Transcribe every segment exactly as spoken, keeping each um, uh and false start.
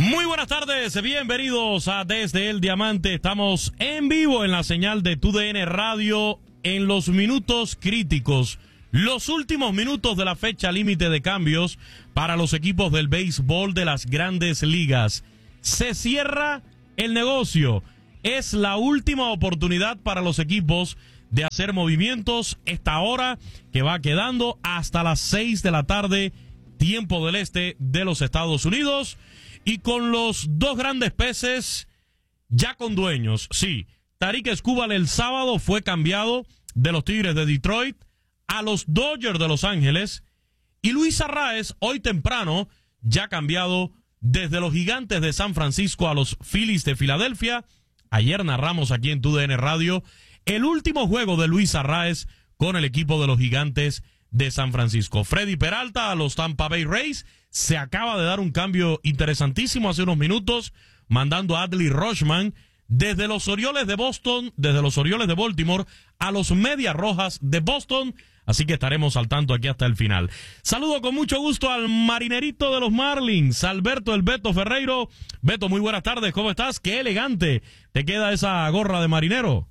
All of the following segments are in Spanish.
Muy buenas tardes, bienvenidos a Desde el Diamante. Estamos en vivo en la señal de Tu D N Radio en los minutos críticos, los últimos minutos de la fecha límite de cambios para los equipos del béisbol de las grandes ligas. Se cierra el negocio, es la última oportunidad para los equipos de hacer movimientos esta hora que va quedando hasta las seis de la tarde, tiempo del este de los Estados Unidos. Y con los dos grandes peces ya con dueños. Sí, Tarik Skubal el sábado fue cambiado de los Tigres de Detroit a los Dodgers de Los Ángeles. Y Luis Arraez, hoy temprano, ya cambiado desde los Gigantes de San Francisco a los Phillies de Filadelfia. Ayer narramos aquí en Tu D N Radio el último juego de Luis Arraez con el equipo de los Gigantes de San Francisco. Freddy Peralta a los Tampa Bay Rays. Se acaba de dar un cambio interesantísimo hace unos minutos, mandando a Adley Rutschman desde los Orioles de Boston, desde los Orioles de Baltimore a los Medias Rojas de Boston. Así que estaremos al tanto aquí hasta el final. Saludo con mucho gusto al marinerito de los Marlins, Alberto el Beto Ferreiro. Beto, muy buenas tardes, ¿cómo estás? Qué elegante te queda esa gorra de marinero.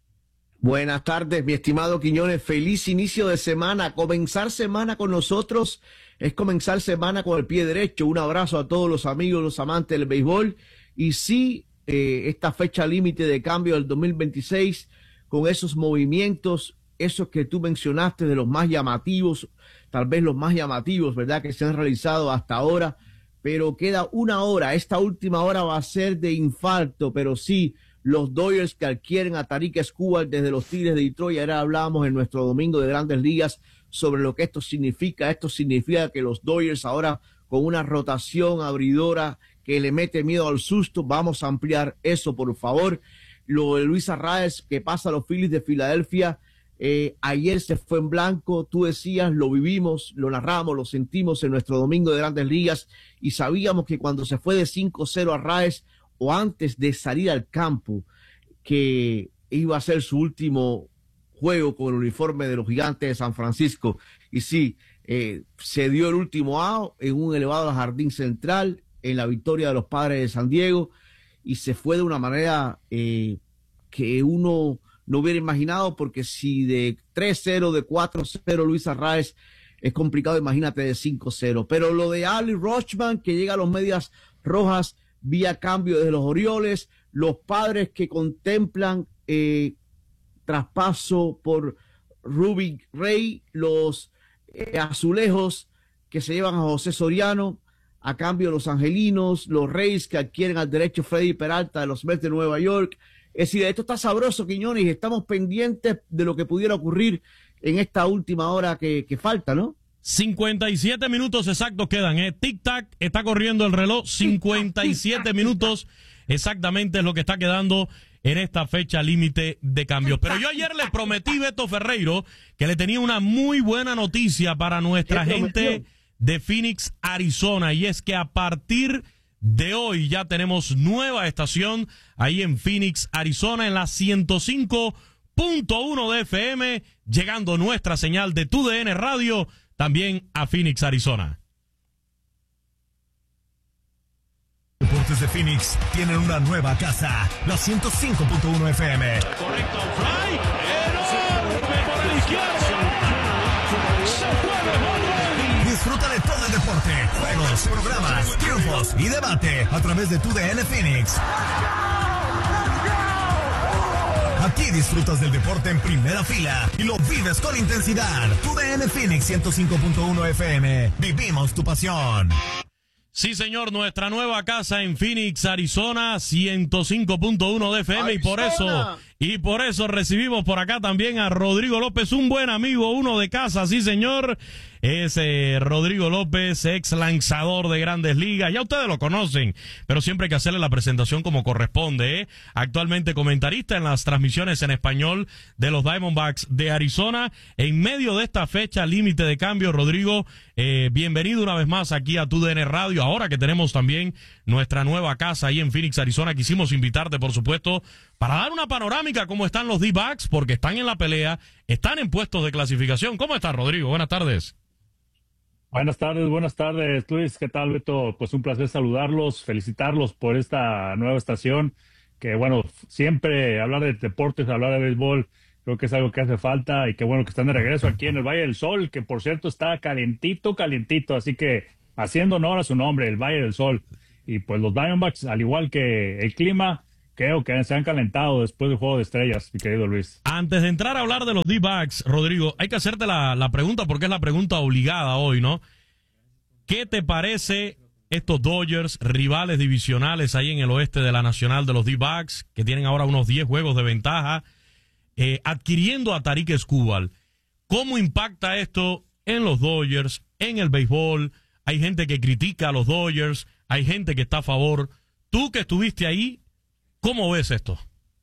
Buenas tardes, mi estimado Quiñones. Feliz inicio de semana. Comenzar semana con nosotros es comenzar semana con el pie derecho. Un abrazo a todos los amigos, los amantes del béisbol. Y sí, eh, esta fecha límite de cambio del dos mil veintiséis, con esos movimientos, esos que tú mencionaste, de los más llamativos, tal vez los más llamativos, ¿verdad?, que se han realizado hasta ahora. Pero queda una hora. Esta última hora va a ser de infarto, pero sí, los Dodgers que adquieren a Tarik Skubal desde los Tigres de Detroit. Ahora hablábamos en nuestro domingo de Grandes Ligas sobre lo que esto significa. Esto significa que los Dodgers ahora, con una rotación abridora que le mete miedo al susto, vamos a ampliar eso, por favor. Lo de Luis Arraez que pasa a los Phillies de Filadelfia, eh, ayer se fue en blanco. Tú decías, lo vivimos, lo narramos, lo sentimos en nuestro domingo de Grandes Ligas, y sabíamos que cuando se fue de cinco cero Arraez, o antes de salir al campo, que iba a ser su último juego con el uniforme de los Gigantes de San Francisco. Y sí, eh, se dio el último out en un elevado al jardín central, en la victoria de los Padres de San Diego, y se fue de una manera eh, que uno no hubiera imaginado, porque si de tres cero, de cuatro cero Luis Arraez es complicado, imagínate de cinco cero. Pero lo de Adley Rutschman, que llega a los Medias Rojas vía cambio desde los Orioles, los Padres que contemplan eh, traspaso por Robbie Ray, los eh, Azulejos que se llevan a José Soriano, a cambio de los Angelinos, los Rays que adquieren al derecho Freddy Peralta de los Mets de Nueva York. Es decir, esto está sabroso, Quiñones, y estamos pendientes de lo que pudiera ocurrir en esta última hora que, que falta, ¿no? cincuenta y siete minutos exactos quedan, ¿eh? Tic-tac, está corriendo el reloj, cincuenta y siete minutos exactamente es lo que está quedando en esta fecha límite de cambios. Pero yo ayer le prometí, Beto Ferreiro, que le tenía una muy buena noticia para nuestra gente de Phoenix, Arizona, y es que a partir de hoy ya tenemos nueva estación ahí en Phoenix, Arizona, en la ciento cinco punto uno de F M, llegando nuestra señal de Tu D N Radio también a Phoenix, Arizona. Deportes de Phoenix tienen una nueva casa, la ciento cinco punto uno F M. Correcto, fly, enorme por el izquierdo. Se puede, disfruta de todo el deporte, juegos, programas, triunfos y debate a través de Tu D N Phoenix. Aquí disfrutas del deporte en primera fila y lo vives con intensidad. Tu D N Phoenix ciento cinco punto uno F M. Vivimos tu pasión. Sí, señor, nuestra nueva casa en Phoenix, Arizona, ciento cinco punto uno de F M, Arizona. y por eso, y por eso recibimos por acá también a Rodrigo López, un buen amigo, uno de casa, sí, señor. Es eh, Rodrigo López, ex lanzador de Grandes Ligas. Ya ustedes lo conocen, pero siempre hay que hacerle la presentación como corresponde, ¿eh? Actualmente comentarista en las transmisiones en español de los Diamondbacks de Arizona. En medio de esta fecha límite de cambio, Rodrigo, eh, bienvenido una vez más aquí a Tu D N Radio. Ahora que tenemos también nuestra nueva casa ahí en Phoenix, Arizona, quisimos invitarte, por supuesto, para dar una panorámica cómo están los D-Backs, porque están en la pelea, están en puestos de clasificación. ¿Cómo estás, Rodrigo? Buenas tardes. Buenas tardes, buenas tardes, Luis. ¿Qué tal, Beto? Pues un placer saludarlos, felicitarlos por esta nueva estación, que bueno, siempre hablar de deportes, hablar de béisbol, creo que es algo que hace falta y qué bueno que están de regreso aquí en el Valle del Sol, que por cierto está calientito, calientito, así que haciendo honor a su nombre, el Valle del Sol. Y pues los Diamondbacks, al igual que el clima, creo que se han calentado después del Juego de Estrellas, mi querido Luis. Antes de entrar a hablar de los D-backs, Rodrigo, hay que hacerte la, la pregunta porque es la pregunta obligada hoy, ¿no? ¿Qué te parece estos Dodgers, rivales divisionales ahí en el oeste de la Nacional de los D-backs, que tienen ahora unos diez juegos de ventaja, eh, adquiriendo a Tarik Skubal? ¿Cómo impacta esto en los Dodgers, en el béisbol? Hay gente que critica a los Dodgers, hay gente que está a favor. Tú que estuviste ahí, ¿cómo ves esto?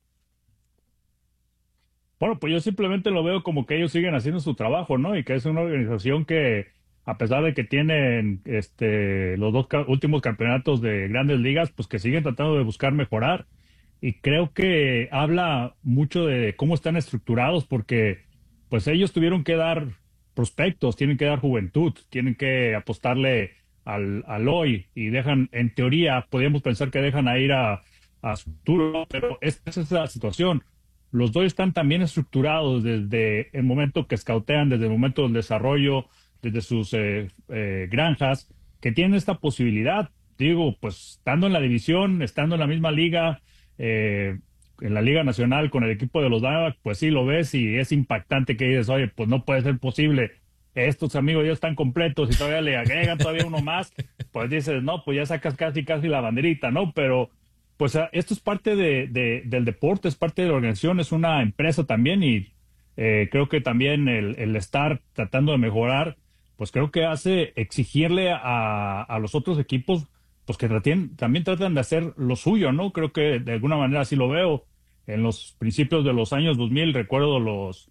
Bueno, pues yo simplemente lo veo como que ellos siguen haciendo su trabajo, ¿no? Y que es una organización que, a pesar de que tienen este, los dos ca- últimos campeonatos de grandes ligas, pues que siguen tratando de buscar mejorar. Y creo que habla mucho de cómo están estructurados, porque pues ellos tuvieron que dar prospectos, tienen que dar juventud, tienen que apostarle al, al hoy y dejan, en teoría, podríamos pensar que dejan a ir a, a su futuro, pero esta es la situación. Los dos están también estructurados desde el momento que escautean, desde el momento del desarrollo, desde sus eh, eh, granjas, que tienen esta posibilidad. Digo, pues estando en la división, estando en la misma liga, eh, en la Liga Nacional con el equipo de los Diamondbacks, pues sí lo ves y es impactante que dices, oye, pues no puede ser posible. Estos amigos ya están completos y todavía le agregan todavía uno más, pues dices, no, pues ya sacas casi casi la banderita, ¿no? Pero pues esto es parte de, de, del deporte, es parte de la organización, es una empresa también y eh, creo que también el, el estar tratando de mejorar, pues creo que hace exigirle a, a los otros equipos, pues que traten, también tratan de hacer lo suyo, ¿no? Creo que de alguna manera así lo veo. En los principios de los años dos mil, recuerdo los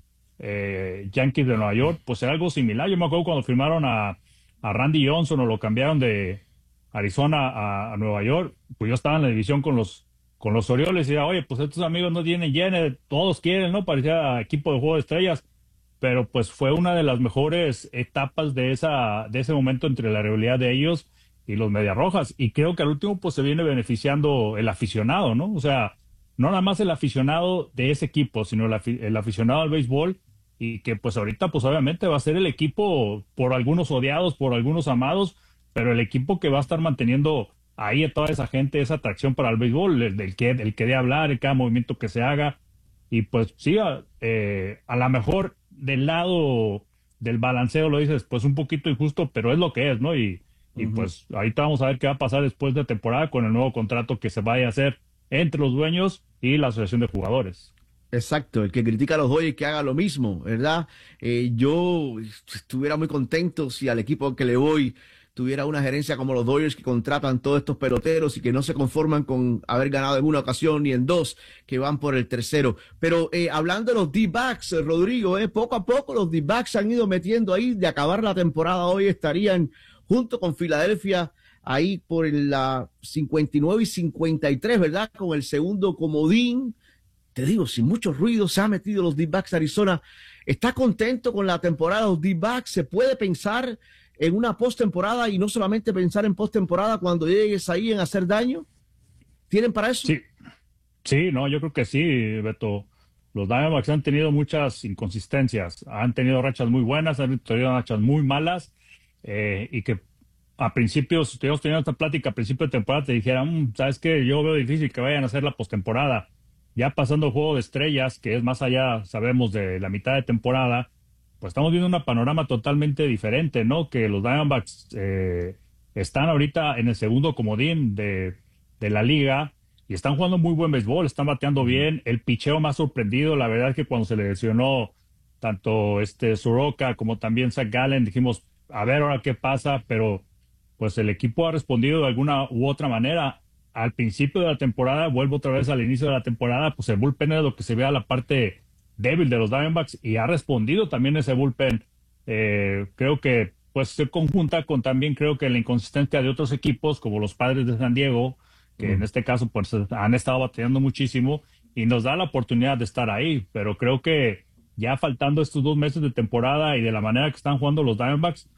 eh, Yankees de Nueva York, pues era algo similar. Yo me acuerdo cuando firmaron a, a Randy Johnson o lo cambiaron de Arizona a, a Nueva York, pues yo estaba en la división con los con los Orioles y decía, oye, pues estos amigos no tienen llene, todos quieren, ¿no? Parecía equipo de Juego de Estrellas, pero pues fue una de las mejores etapas de esa de ese momento entre la rivalidad de ellos y los Medias Rojas, y creo que al último pues se viene beneficiando el aficionado, ¿no? O sea, no nada más el aficionado de ese equipo, sino el, afi el aficionado al béisbol, y que pues ahorita pues obviamente va a ser el equipo por algunos odiados, por algunos amados, pero el equipo que va a estar manteniendo ahí a toda esa gente, esa atracción para el béisbol, el, el que el que dé hablar, el cada movimiento que se haga, y pues sí, eh, a lo mejor del lado del balanceo lo dices, pues un poquito injusto, pero es lo que es, ¿no? Y, y uh-huh. Pues ahorita vamos a ver qué va a pasar después de temporada con el nuevo contrato que se vaya a hacer entre los dueños y la asociación de jugadores. Exacto, el que critica a los Dodgers que haga lo mismo, ¿verdad? Eh, yo estuviera muy contento si al equipo al que le voy tuviera una gerencia como los Dodgers, que contratan todos estos peloteros y que no se conforman con haber ganado en una ocasión ni en dos, que van por el tercero. Pero eh, hablando de los D-backs, Rodrigo, eh, poco a poco los D-backs se han ido metiendo ahí. De acabar la temporada hoy estarían junto con Filadelfia ahí por la cincuenta y nueve y cincuenta y tres, ¿verdad? Con el segundo comodín. Te digo, sin mucho ruido se han metido los D-backs de Arizona. ¿Está contento con la temporada de los D-backs? ¿Se puede pensar en una postemporada y no solamente pensar en postemporada cuando llegues ahí en hacer daño? ¿Tienen para eso? Sí, sí, no, yo creo que sí, Beto. Los Diamondbacks han tenido muchas inconsistencias, han tenido rachas muy buenas, han tenido rachas muy malas, eh, y que a principios, si estuvimos teniendo esta plática a principio de temporada, te dijera, mmm, ¿sabes qué? Yo veo difícil que vayan a hacer la postemporada. Ya pasando el Juego de Estrellas, que es más allá, sabemos, de la mitad de temporada, pues estamos viendo un panorama totalmente diferente, ¿no? Que los Diamondbacks eh, están ahorita en el segundo comodín de, de la liga y están jugando muy buen béisbol, están bateando bien. El picheo más sorprendido, la verdad es que cuando se le lesionó tanto este Soroka como también Zach Gallen, dijimos, a ver ahora qué pasa, pero pues el equipo ha respondido de alguna u otra manera. Al principio de la temporada, vuelvo otra vez al inicio de la temporada, pues el bullpen era lo que se ve a la parte débil de los Diamondbacks y ha respondido también ese bullpen. Eh, creo que pues se conjunta con también creo que la inconsistencia de otros equipos como los Padres de San Diego, que mm. en este caso pues han estado batallando muchísimo y nos da la oportunidad de estar ahí, pero creo que ya faltando estos dos meses de temporada y de la manera que están jugando los Diamondbacks,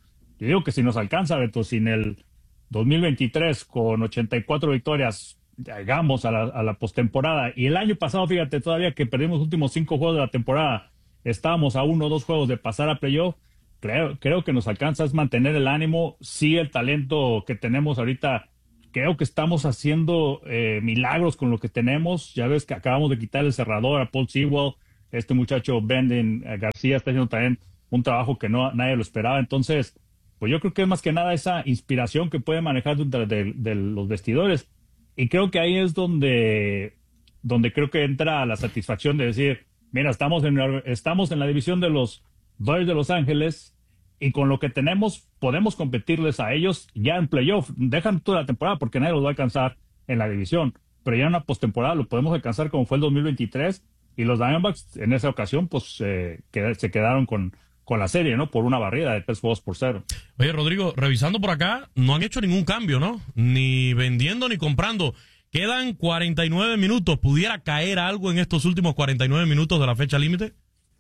yo digo que si nos alcanza, Beto, sin el dos mil veintitrés con ochenta y cuatro victorias, llegamos a la, a la postemporada. Y el año pasado, fíjate, todavía que perdimos los últimos cinco juegos de la temporada, estábamos a uno o dos juegos de pasar a playoff. Creo, creo que nos alcanza es mantener el ánimo. Sí, el talento que tenemos ahorita, creo que estamos haciendo eh, milagros con lo que tenemos. Ya ves que acabamos de quitar el cerrador a Paul Sewell. Este muchacho Brandon eh, García está haciendo también un trabajo que no nadie lo esperaba. Entonces, pues yo creo que es más que nada esa inspiración que puede manejar dentro de, de los vestidores. Y creo que ahí es donde, donde creo que entra la satisfacción de decir, mira, estamos en, estamos en la división de los Dodgers de Los Ángeles y con lo que tenemos podemos competirles a ellos ya en playoff. Dejan toda la temporada porque nadie los va a alcanzar en la división, pero ya en una postemporada lo podemos alcanzar como fue el dos mil veintitrés y los Diamondbacks en esa ocasión pues eh, que, se quedaron con, con la serie, ¿no? Por una barrida de tres juegos por cero. Oye, Rodrigo, revisando por acá, no han hecho ningún cambio, ¿no? Ni vendiendo ni comprando. Quedan cuarenta y nueve minutos. ¿Pudiera caer algo en estos últimos cuarenta y nueve minutos de la fecha límite?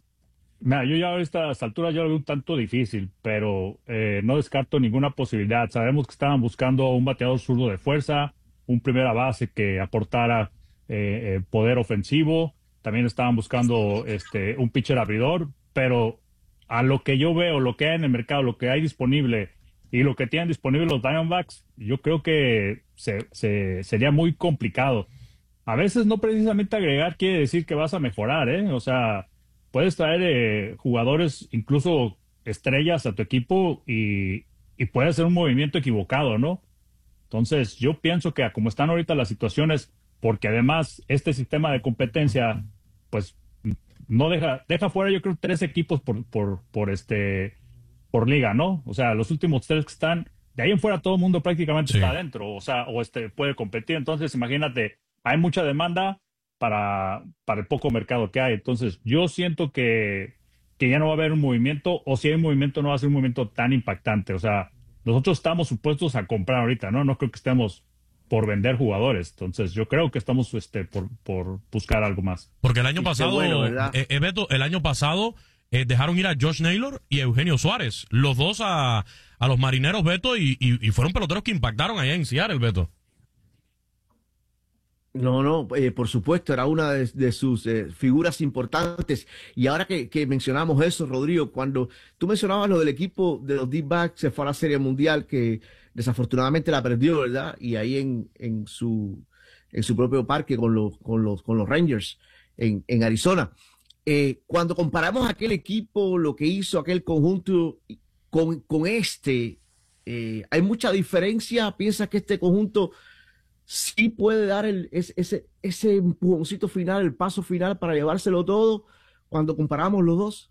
Mira, yo ya a estas alturas ya lo veo un tanto difícil, pero eh, no descarto ninguna posibilidad. Sabemos que estaban buscando un bateador zurdo de fuerza, un primera base que aportara eh, eh, poder ofensivo. También estaban buscando este un pitcher abridor, pero a lo que yo veo, lo que hay en el mercado, lo que hay disponible y lo que tienen disponible los Diamondbacks, yo creo que se, se, sería muy complicado. A veces no precisamente agregar quiere decir que vas a mejorar, ¿eh? O sea, puedes traer eh, jugadores, incluso estrellas a tu equipo y, y puede hacer un movimiento equivocado, ¿no? Entonces, yo pienso que como están ahorita las situaciones, porque además este sistema de competencia, pues no deja, deja fuera, yo creo, tres equipos por, por, por este, por liga, ¿no? O sea, los últimos tres que están, de ahí en fuera todo el mundo prácticamente sí. está adentro, o sea, o este puede competir. Entonces, imagínate, hay mucha demanda para, para el poco mercado que hay. Entonces, yo siento que, que ya no va a haber un movimiento, o si hay un movimiento, no va a ser un movimiento tan impactante. O sea, nosotros estamos supuestos a comprar ahorita, ¿no? No creo que estemos por vender jugadores. Entonces, yo creo que estamos este, por, por buscar algo más. Porque el año pasado, bueno, eh, eh, Beto, el año pasado eh, dejaron ir a Josh Naylor y a Eugenio Suárez, los dos a, a los Marineros, Beto, y, y, y fueron peloteros que impactaron allá en Seattle, Beto. No, no, eh, por supuesto, era una de, de sus eh, figuras importantes. Y ahora que, que mencionamos eso, Rodrigo, cuando tú mencionabas lo del equipo de los D-backs, se fue a la Serie Mundial, que desafortunadamente la perdió, ¿verdad? Y ahí en, en su en su propio parque con los, con los, con los Rangers en, en Arizona. Eh, cuando comparamos aquel equipo, lo que hizo aquel conjunto con, con este, eh, ¿hay mucha diferencia? ¿Piensas que este conjunto sí puede dar el, ese, ese, ese empujoncito final, el paso final para llevárselo todo cuando comparamos los dos?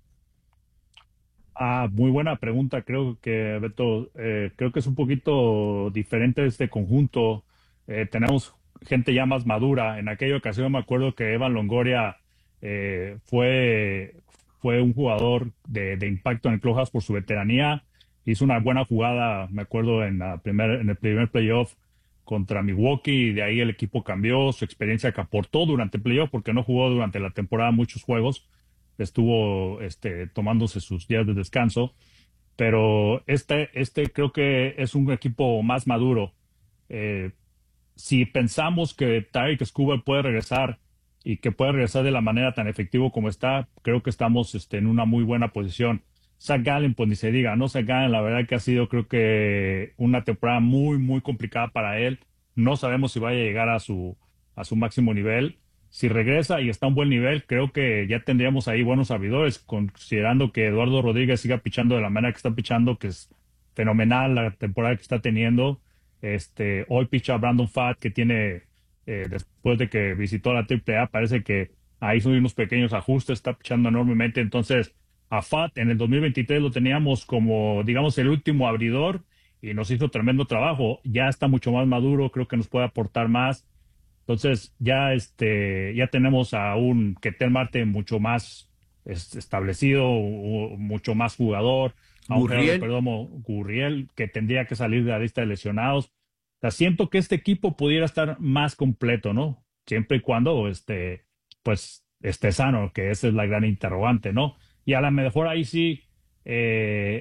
Ah, muy buena pregunta. Creo que, Beto, eh, creo que es un poquito diferente este conjunto. Eh, tenemos gente ya más madura. En aquella ocasión me acuerdo que Evan Longoria eh, fue, fue un jugador de, de impacto en el clubhouse por su veteranía. Hizo una buena jugada, me acuerdo, en, la primer, en el primer playoff contra Milwaukee, y de ahí el equipo cambió, su experiencia que aportó durante el playoff, porque no jugó durante la temporada muchos juegos, estuvo este, tomándose sus días de descanso, pero este, este creo que es un equipo más maduro. Eh, si pensamos que Tarik Skubal puede regresar y que puede regresar de la manera tan efectiva como está, creo que estamos este, en una muy buena posición. Zach Gallen, pues ni se diga, ¿no? Zach Gallen, la verdad que ha sido, creo que, una temporada muy, muy complicada para él. No sabemos si vaya a llegar a su, a su máximo nivel. Si regresa y está a un buen nivel, creo que ya tendríamos ahí buenos abridores, considerando que Eduardo Rodríguez siga pichando de la manera que está pichando, que es fenomenal la temporada que está teniendo. Este, hoy picha Brandon Pfaadt, que tiene, eh, después de que visitó la triple A, parece que ahí son unos pequeños ajustes, está pichando enormemente. Entonces, a Pfaadt en el dos mil veintitrés lo teníamos como, digamos, el último abridor y nos hizo tremendo trabajo. Ya está mucho más maduro, creo que nos puede aportar más. Entonces, ya este ya tenemos a un Ketel Marte mucho más es, establecido, mucho más jugador. A un Gerardo Perdomo Gurriel, que tendría que salir de la lista de lesionados. O sea, siento que este equipo pudiera estar más completo, ¿no? Siempre y cuando este, pues, esté sano, que esa es la gran interrogante, ¿no? Y a lo mejor ahí sí, eh,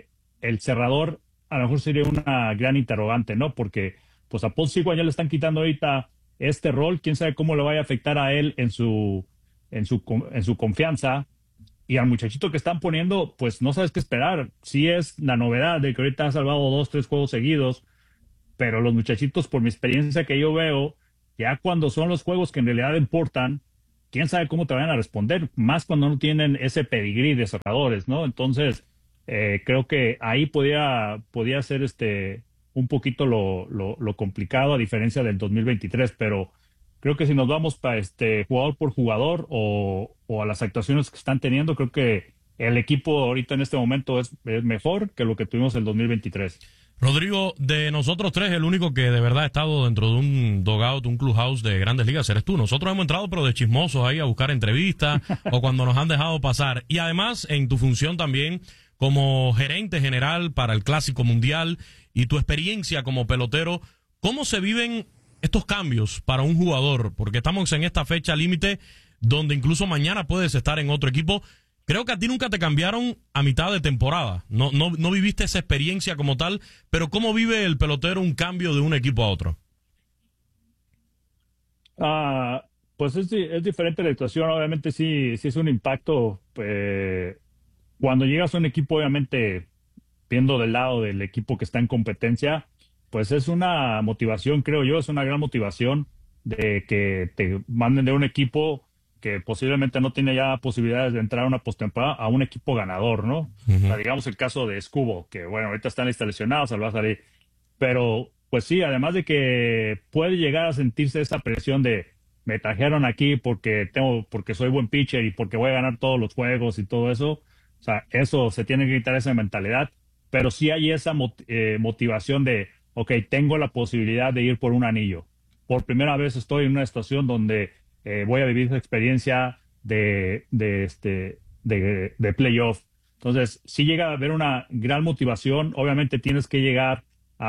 el cerrador a lo mejor sería una gran interrogante, ¿no? Porque pues a Paul Seguin ya le están quitando ahorita este rol, quién sabe cómo le vaya a afectar a él en su, en su, en su confianza. Y al muchachito que están poniendo, pues no sabes qué esperar. Sí es la novedad de que ahorita ha salvado dos, tres juegos seguidos, pero los muchachitos, por mi experiencia que yo veo, ya cuando son los juegos que en realidad importan, quién sabe cómo te vayan a responder, más cuando no tienen ese pedigrí de cerradores, ¿no? Entonces, eh, creo que ahí podía, podía ser este, un poquito lo, lo, lo complicado a diferencia del dos mil veintitrés, pero creo que si nos vamos para este jugador por jugador o, o a las actuaciones que están teniendo, creo que el equipo ahorita en este momento es, es mejor que lo que tuvimos el dos mil veintitrés. Rodrigo, de nosotros tres, el único que de verdad ha estado dentro de un dugout, un clubhouse de Grandes Ligas, eres tú. Nosotros hemos entrado, pero de chismosos ahí a buscar entrevistas o cuando nos han dejado pasar. Y además, en tu función también como gerente general para el Clásico Mundial y tu experiencia como pelotero, ¿cómo se viven estos cambios para un jugador? Porque estamos en esta fecha límite donde incluso mañana puedes estar en otro equipo. Creo que a ti nunca te cambiaron a mitad de temporada. No, no, no viviste esa experiencia como tal, pero ¿cómo vive el pelotero un cambio de un equipo a otro? Ah, pues es, es diferente la situación. Obviamente sí, sí es un impacto. Eh, cuando llegas a un equipo, obviamente, viendo del lado del equipo que está en competencia, pues es una motivación, creo yo, es una gran motivación de que te manden de un equipo que posiblemente no tiene ya posibilidades de entrar a una postemporada a un equipo ganador, ¿no? Uh-huh. O sea, digamos el caso de Escubo, que bueno, ahorita están lesionados, se va a salir. Pero, pues sí, además de que puede llegar a sentirse esa presión de me trajeron aquí porque tengo, porque soy buen pitcher y porque voy a ganar todos los juegos y todo eso. O sea, eso se tiene que quitar esa mentalidad. Pero sí hay esa mot- eh, motivación de, ok, tengo la posibilidad de ir por un anillo. Por primera vez estoy en una situación donde Eh, voy a vivir esa experiencia de, de, este, de, de playoff. Entonces, sí llega a haber una gran motivación. Obviamente tienes que llegar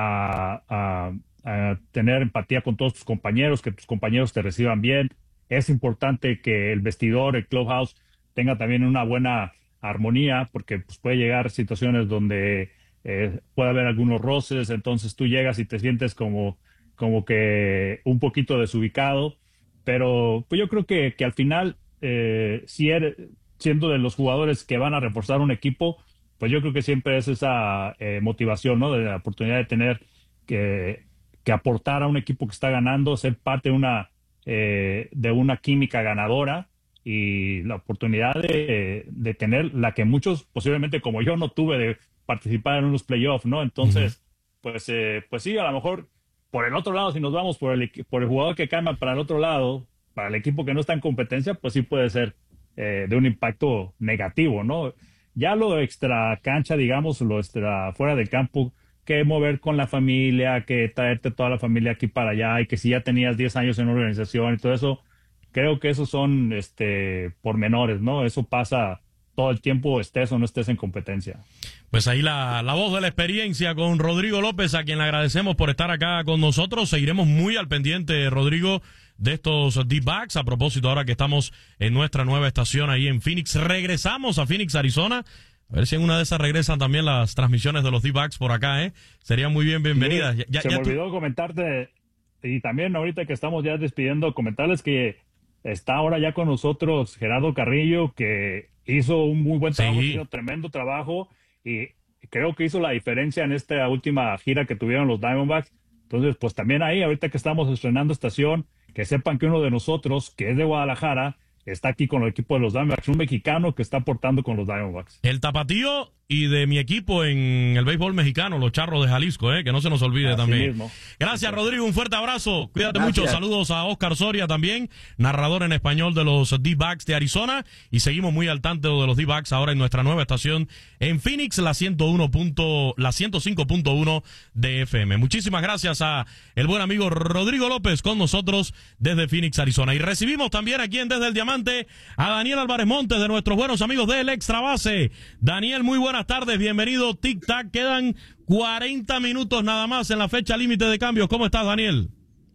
a, a, a tener empatía con todos tus compañeros, que tus compañeros te reciban bien. Es importante que el vestidor, el clubhouse, tenga también una buena armonía, porque pues, puede llegar situaciones donde eh, puede haber algunos roces. Entonces tú llegas y te sientes como, como que un poquito desubicado. Pero pues yo creo que, que al final, eh, si eres, siendo de los jugadores que van a reforzar un equipo, pues yo creo que siempre es esa eh, motivación, ¿no? De la oportunidad de tener que, que aportar a un equipo que está ganando, ser parte de una, eh, de una química ganadora y la oportunidad de, de tener la que muchos, posiblemente como yo, no tuve de participar en unos playoffs, ¿no? Entonces, uh-huh. pues, eh, pues sí, a lo mejor. Por el otro lado, si nos vamos por el, por el jugador que cambia para el otro lado, para el equipo que no está en competencia, pues sí puede ser eh, de un impacto negativo, ¿no? Ya lo extra cancha, digamos, lo extra fuera del campo, que mover con la familia, que traerte toda la familia aquí para allá, y que si ya tenías diez años en una organización y todo eso, creo que esos son este, pormenores, ¿no? Eso pasa todo el tiempo, estés o no estés en competencia. Pues ahí la, la voz de la experiencia con Rodrigo López, a quien le agradecemos por estar acá con nosotros. Seguiremos muy al pendiente, Rodrigo, de estos D-backs. A propósito, ahora que estamos en nuestra nueva estación ahí en Phoenix, regresamos a Phoenix, Arizona. A ver si en una de esas regresan también las transmisiones de los D-backs por acá, ¿eh? Serían muy bien bienvenidas. Sí, ya, se ya me tú... olvidó comentarte, y también ahorita que estamos ya despidiendo, comentarles que está ahora ya con nosotros Gerardo Carrillo, que hizo un muy buen trabajo, sí. hizo tremendo trabajo, y creo que hizo la diferencia en esta última gira que tuvieron los Diamondbacks. Entonces, pues también ahí, ahorita que estamos estrenando estación, que sepan que uno de nosotros, que es de Guadalajara, está aquí con el equipo de los Diamondbacks, un mexicano que está aportando con los Diamondbacks. El tapatío y de mi equipo en el béisbol mexicano, los Charros de Jalisco, ¿eh? Que no se nos olvide Así también. Mismo. Gracias, Rodrigo, un fuerte abrazo. Cuídate Gracias. mucho. Saludos a Oscar Soria también, narrador en español de los D-backs de Arizona. Y seguimos muy al tanto de los D-backs ahora en nuestra nueva estación en Phoenix, la ciento uno. la ciento cinco punto uno de F M. Muchísimas gracias a el buen amigo Rodrigo López con nosotros desde Phoenix, Arizona. Y recibimos también aquí en Desde el Diamante a Daniel Álvarez Montes, de nuestros buenos amigos del Extra Base. Daniel, muy buenas tardes, bienvenido. Tic Tac, quedan cuarenta minutos nada más en la fecha límite de cambios. ¿Cómo estás, Daniel?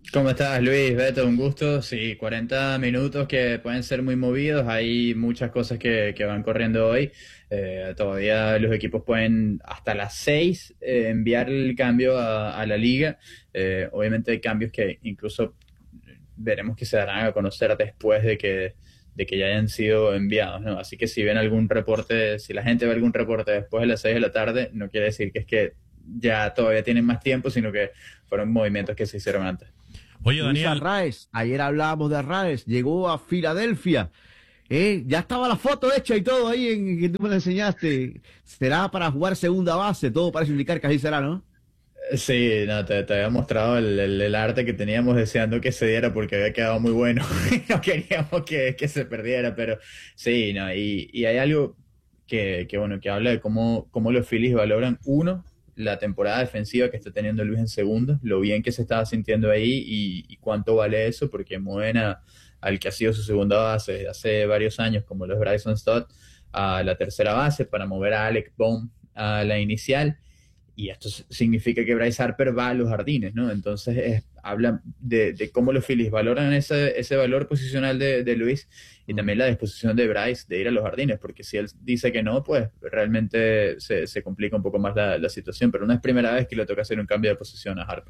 ¿Cómo estás, Luis? Beto, un gusto. Sí, cuarenta minutos que pueden ser muy movidos. Hay muchas cosas que, que van corriendo hoy. Eh, todavía los equipos pueden hasta las seis eh, enviar el cambio a, a la liga. Eh, obviamente hay cambios que incluso veremos que se darán a conocer después de que, de que ya hayan sido enviados, ¿no? Así que si ven algún reporte, si la gente ve algún reporte después de las seis de la tarde, no quiere decir que es que ya todavía tienen más tiempo, sino que fueron movimientos que se hicieron antes. Oye, Luis Daniel. Arraez, ayer hablábamos de Arraez, llegó a Filadelfia. Eh, ya estaba la foto hecha y todo ahí en que tú me la enseñaste. Será para jugar segunda base, todo parece indicar que así será, ¿no? Sí, no, te, te había mostrado el, el, el arte que teníamos deseando que se diera porque había quedado muy bueno y no queríamos que, que se perdiera, pero sí, no, y, y hay algo que, que, bueno, que habla de cómo, cómo los Phillies valoran, uno, la temporada defensiva que está teniendo Luis en segunda, lo bien que se estaba sintiendo ahí y, y cuánto vale eso, porque mueven a, al que ha sido su segunda base desde hace varios años, como los Bryson Stott, a la tercera base para mover a Alec Bohm a la inicial, y esto significa que Bryce Harper va a los jardines, ¿no? Entonces es, habla de, de cómo los Phillies valoran ese, ese valor posicional de, de Luis y también la disposición de Bryce de ir a los jardines, porque si él dice que no, pues realmente se, se complica un poco más la, la situación, pero no es primera vez que le toca hacer un cambio de posición a Harper.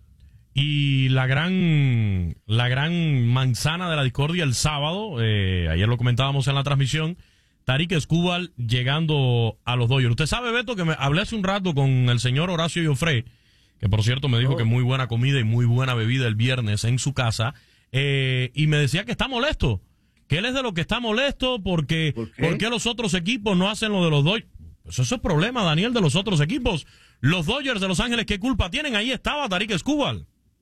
Y la gran, la gran manzana de la discordia el sábado, eh, ayer lo comentábamos en la transmisión, Tarik Skubal llegando a los Dodgers. Usted sabe, Beto, que me hablé hace un rato con el señor Horacio Joffre, que por cierto me dijo oh. que muy buena comida y muy buena bebida el viernes en su casa, eh, y me decía que está molesto, que él es de lo que está molesto porque ¿Por qué? porque los otros equipos no hacen lo de los Dodgers. Pues eso es problema, Daniel, de los otros equipos. Los Dodgers de Los Ángeles, ¿qué culpa tienen? Ahí estaba Tarik Skubal.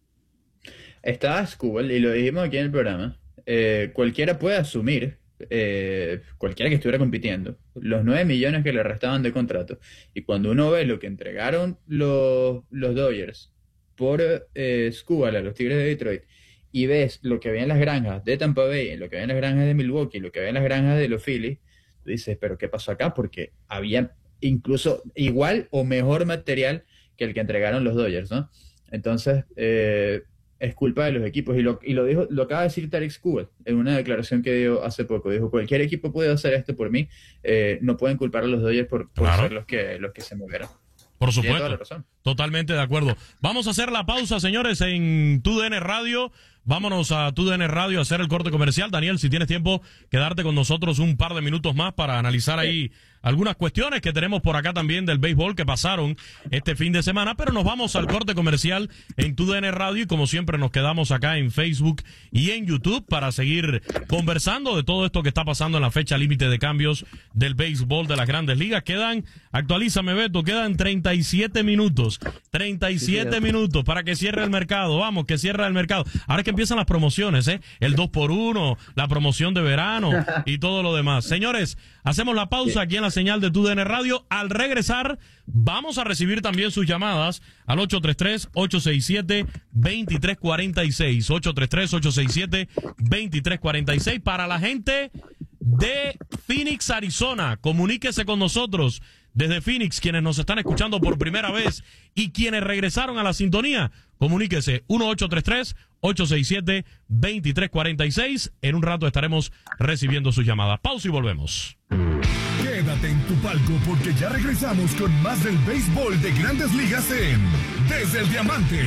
Estaba Skubal, y lo dijimos aquí en el programa, eh, cualquiera puede asumir, eh, cualquiera que estuviera compitiendo, los nueve millones que le restaban de contrato, y cuando uno ve lo que entregaron los, los Dodgers por eh, Skubal a los Tigres de Detroit, y ves lo que había en las granjas de Tampa Bay, lo que había en las granjas de Milwaukee, lo que había en las granjas de los Phillies, tú dices, pero ¿qué pasó acá? Porque había incluso igual o mejor material que el que entregaron los Dodgers, ¿no? Entonces, eh, es culpa de los equipos, y lo, y lo dijo, lo acaba de decir Tarik Skubal en una declaración que dio hace poco. Dijo, cualquier equipo puede hacer esto por mí, eh, no pueden culpar a los Dodgers por, por claro. ser los que, los que se movieron. Por supuesto, totalmente de acuerdo. Vamos a hacer la pausa, señores, en T U D N Radio. Vámonos a T U D N Radio a hacer el corte comercial. Daniel, si tienes tiempo, quedarte con nosotros un par de minutos más para analizar ahí algunas cuestiones que tenemos por acá también del béisbol que pasaron este fin de semana, pero nos vamos al corte comercial en T U D N Radio y como siempre nos quedamos acá en Facebook y en YouTube para seguir conversando de todo esto que está pasando en la fecha límite de cambios del béisbol de las Grandes Ligas. Quedan, actualízame Beto, quedan treinta y siete minutos, treinta y siete minutos para que cierre el mercado. Vamos, que cierre el mercado. Ahora es que empiezan las promociones, ¿eh? El dos por uno, la promoción de verano y todo lo demás. Señores, hacemos la pausa aquí en la señal de T U D N Radio. Al regresar, vamos a recibir también sus llamadas al ocho tres tres, ocho seis siete, dos tres cuatro seis. ocho tres tres, ocho seis siete, dos tres cuatro seis. Para la gente de Phoenix, Arizona, comuníquese con nosotros desde Phoenix, quienes nos están escuchando por primera vez y quienes regresaron a la sintonía. Comuníquese uno ocho tres tres, ocho seis siete, dos tres cuatro seis. En un rato estaremos recibiendo sus llamadas. Pausa y volvemos. Quédate en tu palco porque ya regresamos con más del béisbol de Grandes Ligas en Desde el Diamante.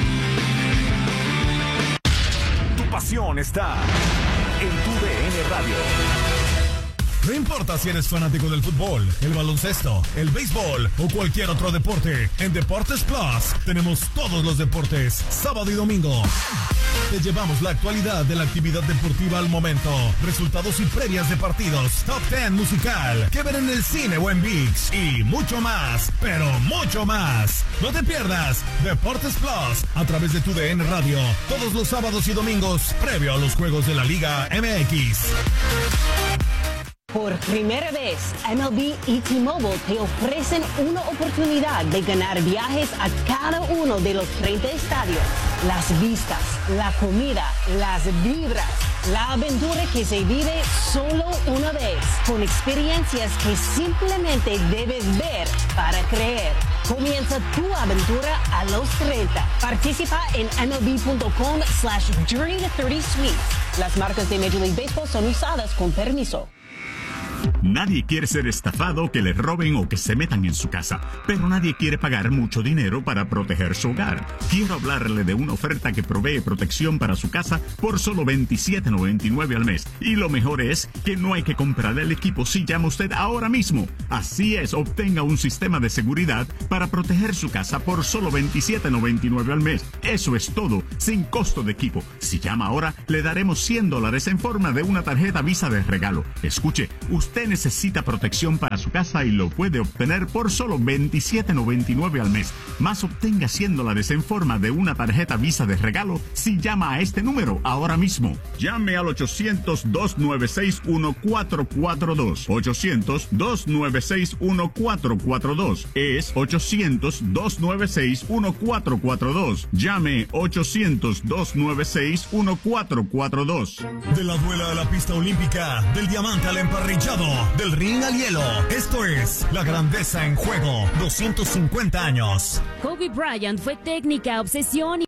Tu pasión está en T U D N Radio. No importa si eres fanático del fútbol, el baloncesto, el béisbol o cualquier otro deporte, en Deportes Plus tenemos todos los deportes, sábado y domingo. Te llevamos la actualidad de la actividad deportiva al momento, resultados y previas de partidos, top diez musical, que ver en el cine o en ViX y mucho más, pero mucho más. No te pierdas Deportes Plus a través de T U D N Radio, todos los sábados y domingos, previo a los juegos de la Liga M X. Por primera vez, M L B y T-Mobile te ofrecen una oportunidad de ganar viajes a cada uno de los treinta estadios. Las vistas, la comida, las vibras, la aventura que se vive solo una vez, con experiencias que simplemente debes ver para creer. Comienza tu aventura a los treinta. Participa en M L B punto com slash Journey to thirty Suites. Las marcas de Major League Baseball son usadas con permiso. Nadie quiere ser estafado, que le roben o que se metan en su casa, pero nadie quiere pagar mucho dinero para proteger su hogar. Quiero hablarle de una oferta que provee protección para su casa por solo veintisiete noventa y nueve al mes. Y lo mejor es que no hay que comprar el equipo si llama usted ahora mismo. Así es, obtenga un sistema de seguridad para proteger su casa por solo veintisiete noventa y nueve al mes. Eso es todo, sin costo de equipo. Si llama ahora, le daremos cien dólares en forma de una tarjeta Visa de regalo. Escuche, usted Usted necesita protección para su casa y lo puede obtener por solo veintisiete noventa y nueve al mes. Más obtenga cien dólares en forma de una tarjeta Visa de regalo si llama a este número ahora mismo. Llame al ochocientos, dos nueve seis, uno cuatro cuatro dos. ochocientos, dos nueve seis, uno cuatro cuatro dos. Es ochocientos, dos nueve seis, uno cuatro cuatro dos. Llame ochocientos, dos nueve seis, uno cuatro cuatro dos. De la duela a la pista olímpica, del diamante al emparrillado, del ring al hielo. Esto es la grandeza en juego. doscientos cincuenta años. Kobe Bryant fue técnica, obsesión y...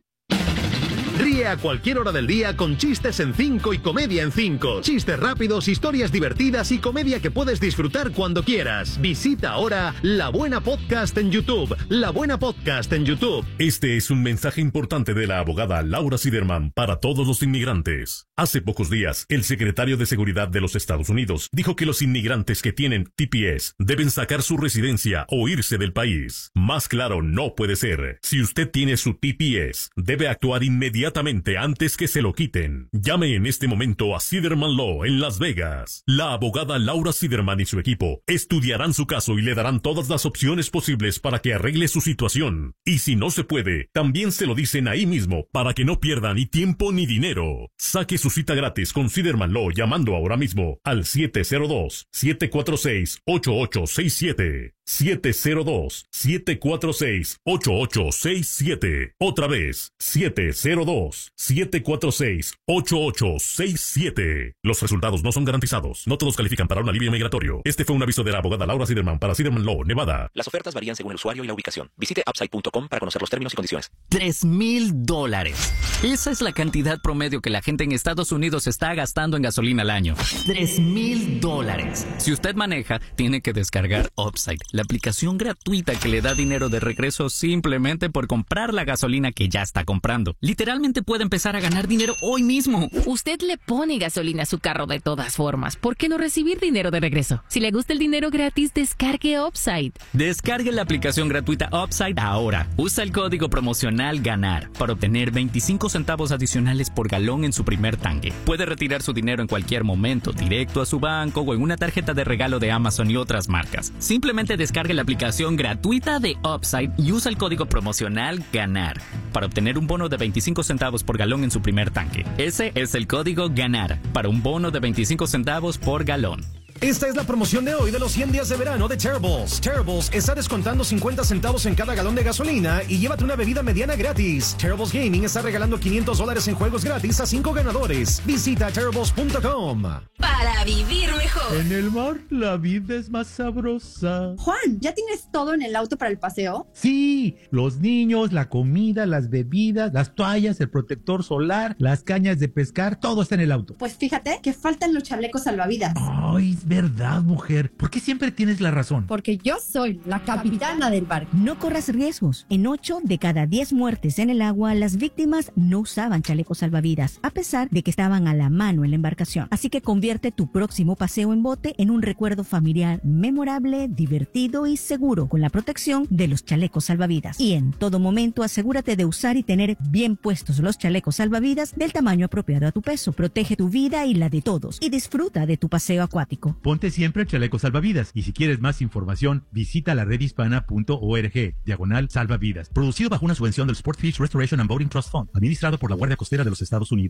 Ríe a cualquier hora del día con Chistes en cinco y Comedia en cinco. Chistes rápidos, historias divertidas y comedia que puedes disfrutar cuando quieras. Visita ahora La Buena Podcast en YouTube. La Buena Podcast en YouTube. Este es un mensaje importante de la abogada Laura Siderman para todos los inmigrantes. Hace pocos días, el secretario de Seguridad de los Estados Unidos dijo que los inmigrantes que tienen T P S deben sacar su residencia o irse del país. Más claro no puede ser. Si usted tiene su T P S, debe actuar inmediatamente antes que se lo quiten. Llame en este momento a Siderman Law en Las Vegas. La abogada Laura Siderman y su equipo estudiarán su caso y le darán todas las opciones posibles para que arregle su situación. Y si no se puede, también se lo dicen ahí mismo para que no pierda ni tiempo ni dinero. Saque su cita gratis con Siderman Law llamando ahora mismo al siete cero dos, siete cuatro seis, ocho ocho seis siete. siete cero dos, siete cuatro seis, ocho ocho seis siete. Otra vez, siete cero dos, siete cuatro seis, ocho ocho seis siete. Los resultados no son garantizados. No todos califican para un alivio migratorio. Este fue un aviso de la abogada Laura Siderman para Siderman Law, Nevada. Las ofertas varían según el usuario y la ubicación. Visite upside punto com para conocer los términos y condiciones. Tres mil dólares. Esa es la cantidad promedio que la gente en Estados Unidos está gastando en gasolina al año. Tres mil dólares. Si usted maneja, tiene que descargar Upside, la aplicación gratuita que le da dinero de regreso simplemente por comprar la gasolina que ya está comprando. Literalmente puede empezar a ganar dinero hoy mismo. Usted le pone gasolina a su carro de todas formas. ¿Por qué no recibir dinero de regreso? Si le gusta el dinero gratis, descargue Upside. Descargue la aplicación gratuita Upside ahora. Usa el código promocional GANAR para obtener veinticinco centavos adicionales por galón en su primer tanque. Puede retirar su dinero en cualquier momento, directo a su banco o en una tarjeta de regalo de Amazon y otras marcas. Simplemente descargue la aplicación gratuita de Upside y usa el código promocional GANAR para obtener un bono de veinticinco centavos por galón en su primer tanque. Ese es el código GANAR para un bono de veinticinco centavos por galón. Esta es la promoción de hoy de los cien días de verano de Terribles. Terribles está descontando cincuenta centavos en cada galón de gasolina y llévate una bebida mediana gratis. Terribles Gaming está regalando quinientos dólares en juegos gratis a cinco ganadores. Visita terribles punto com. Para vivir mejor. En el mar la vida es más sabrosa. Juan, ¿ya tienes todo en el auto para el paseo? Sí, los niños, la comida, las bebidas, las toallas, el protector solar, las cañas de pescar, todo está en el auto. Pues fíjate que faltan los chalecos salvavidas. Ay, verdad, mujer. ¿Por qué siempre tienes la razón? Porque yo soy la capitana del barco. No corras riesgos. En ocho de cada diez muertes en el agua, las víctimas no usaban chalecos salvavidas, a pesar de que estaban a la mano en la embarcación. Así que convierte tu próximo paseo en bote en un recuerdo familiar memorable, divertido y seguro con la protección de los chalecos salvavidas. Y en todo momento asegúrate de usar y tener bien puestos los chalecos salvavidas del tamaño apropiado a tu peso. Protege tu vida y la de todos y disfruta de tu paseo acuático. Ponte siempre el chaleco salvavidas y si quieres más información, visita la red hispana punto org, diagonal salvavidas. Producido bajo una subvención del Sport Fish Restoration and Boating Trust Fund, administrado por la Guardia Costera de los Estados Unidos.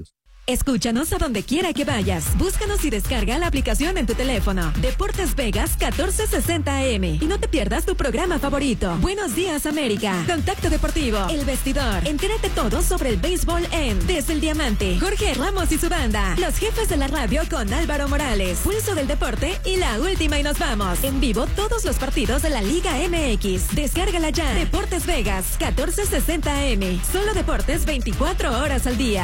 Escúchanos a donde quiera que vayas. Búscanos y descarga la aplicación en tu teléfono. Deportes Vegas catorce sesenta A M. Y no te pierdas tu programa favorito. Buenos días, América. Contacto Deportivo. El Vestidor. Entérate todo sobre el béisbol en Desde el Diamante. Jorge Ramos y su banda. Los jefes de la radio con Álvaro Morales. Pulso del deporte y la última y nos vamos. En vivo todos los partidos de la Liga M X. Descárgala ya. Deportes Vegas catorce sesenta A M. Solo deportes veinticuatro horas al día.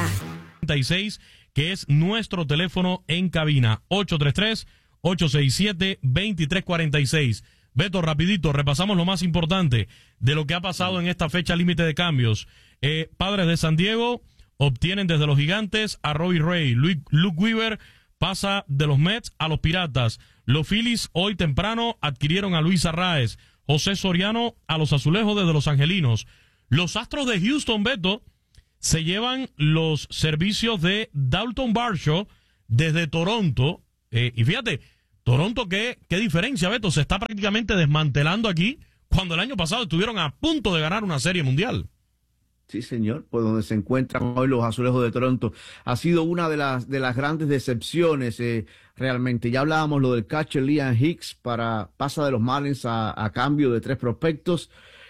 Que es nuestro teléfono en cabina, ocho tres tres, ocho seis siete, dos tres cuatro seis. Beto, rapidito, repasamos lo más importante de lo que ha pasado en esta fecha límite de cambios. Eh, Padres de San Diego obtienen desde los Gigantes a Robbie Ray. Luke, Luke Weaver pasa de los Mets a los Piratas. Los Phillies hoy temprano adquirieron a Luis Arraez. José Soriano a los Azulejos desde los Angelinos. Los Astros de Houston, Beto, se llevan los servicios de Dalton Varsho desde Toronto. Eh, y fíjate, Toronto, ¿qué, qué diferencia, Beto? Se está prácticamente desmantelando aquí cuando el año pasado estuvieron a punto de ganar una serie mundial. Sí, señor, por donde se encuentran hoy los Azulejos de Toronto. Ha sido una de las de las grandes decepciones, eh, realmente. Ya hablábamos lo del catcher Liam Hicks, para pasa de los Marlins a, a cambio de tres prospectos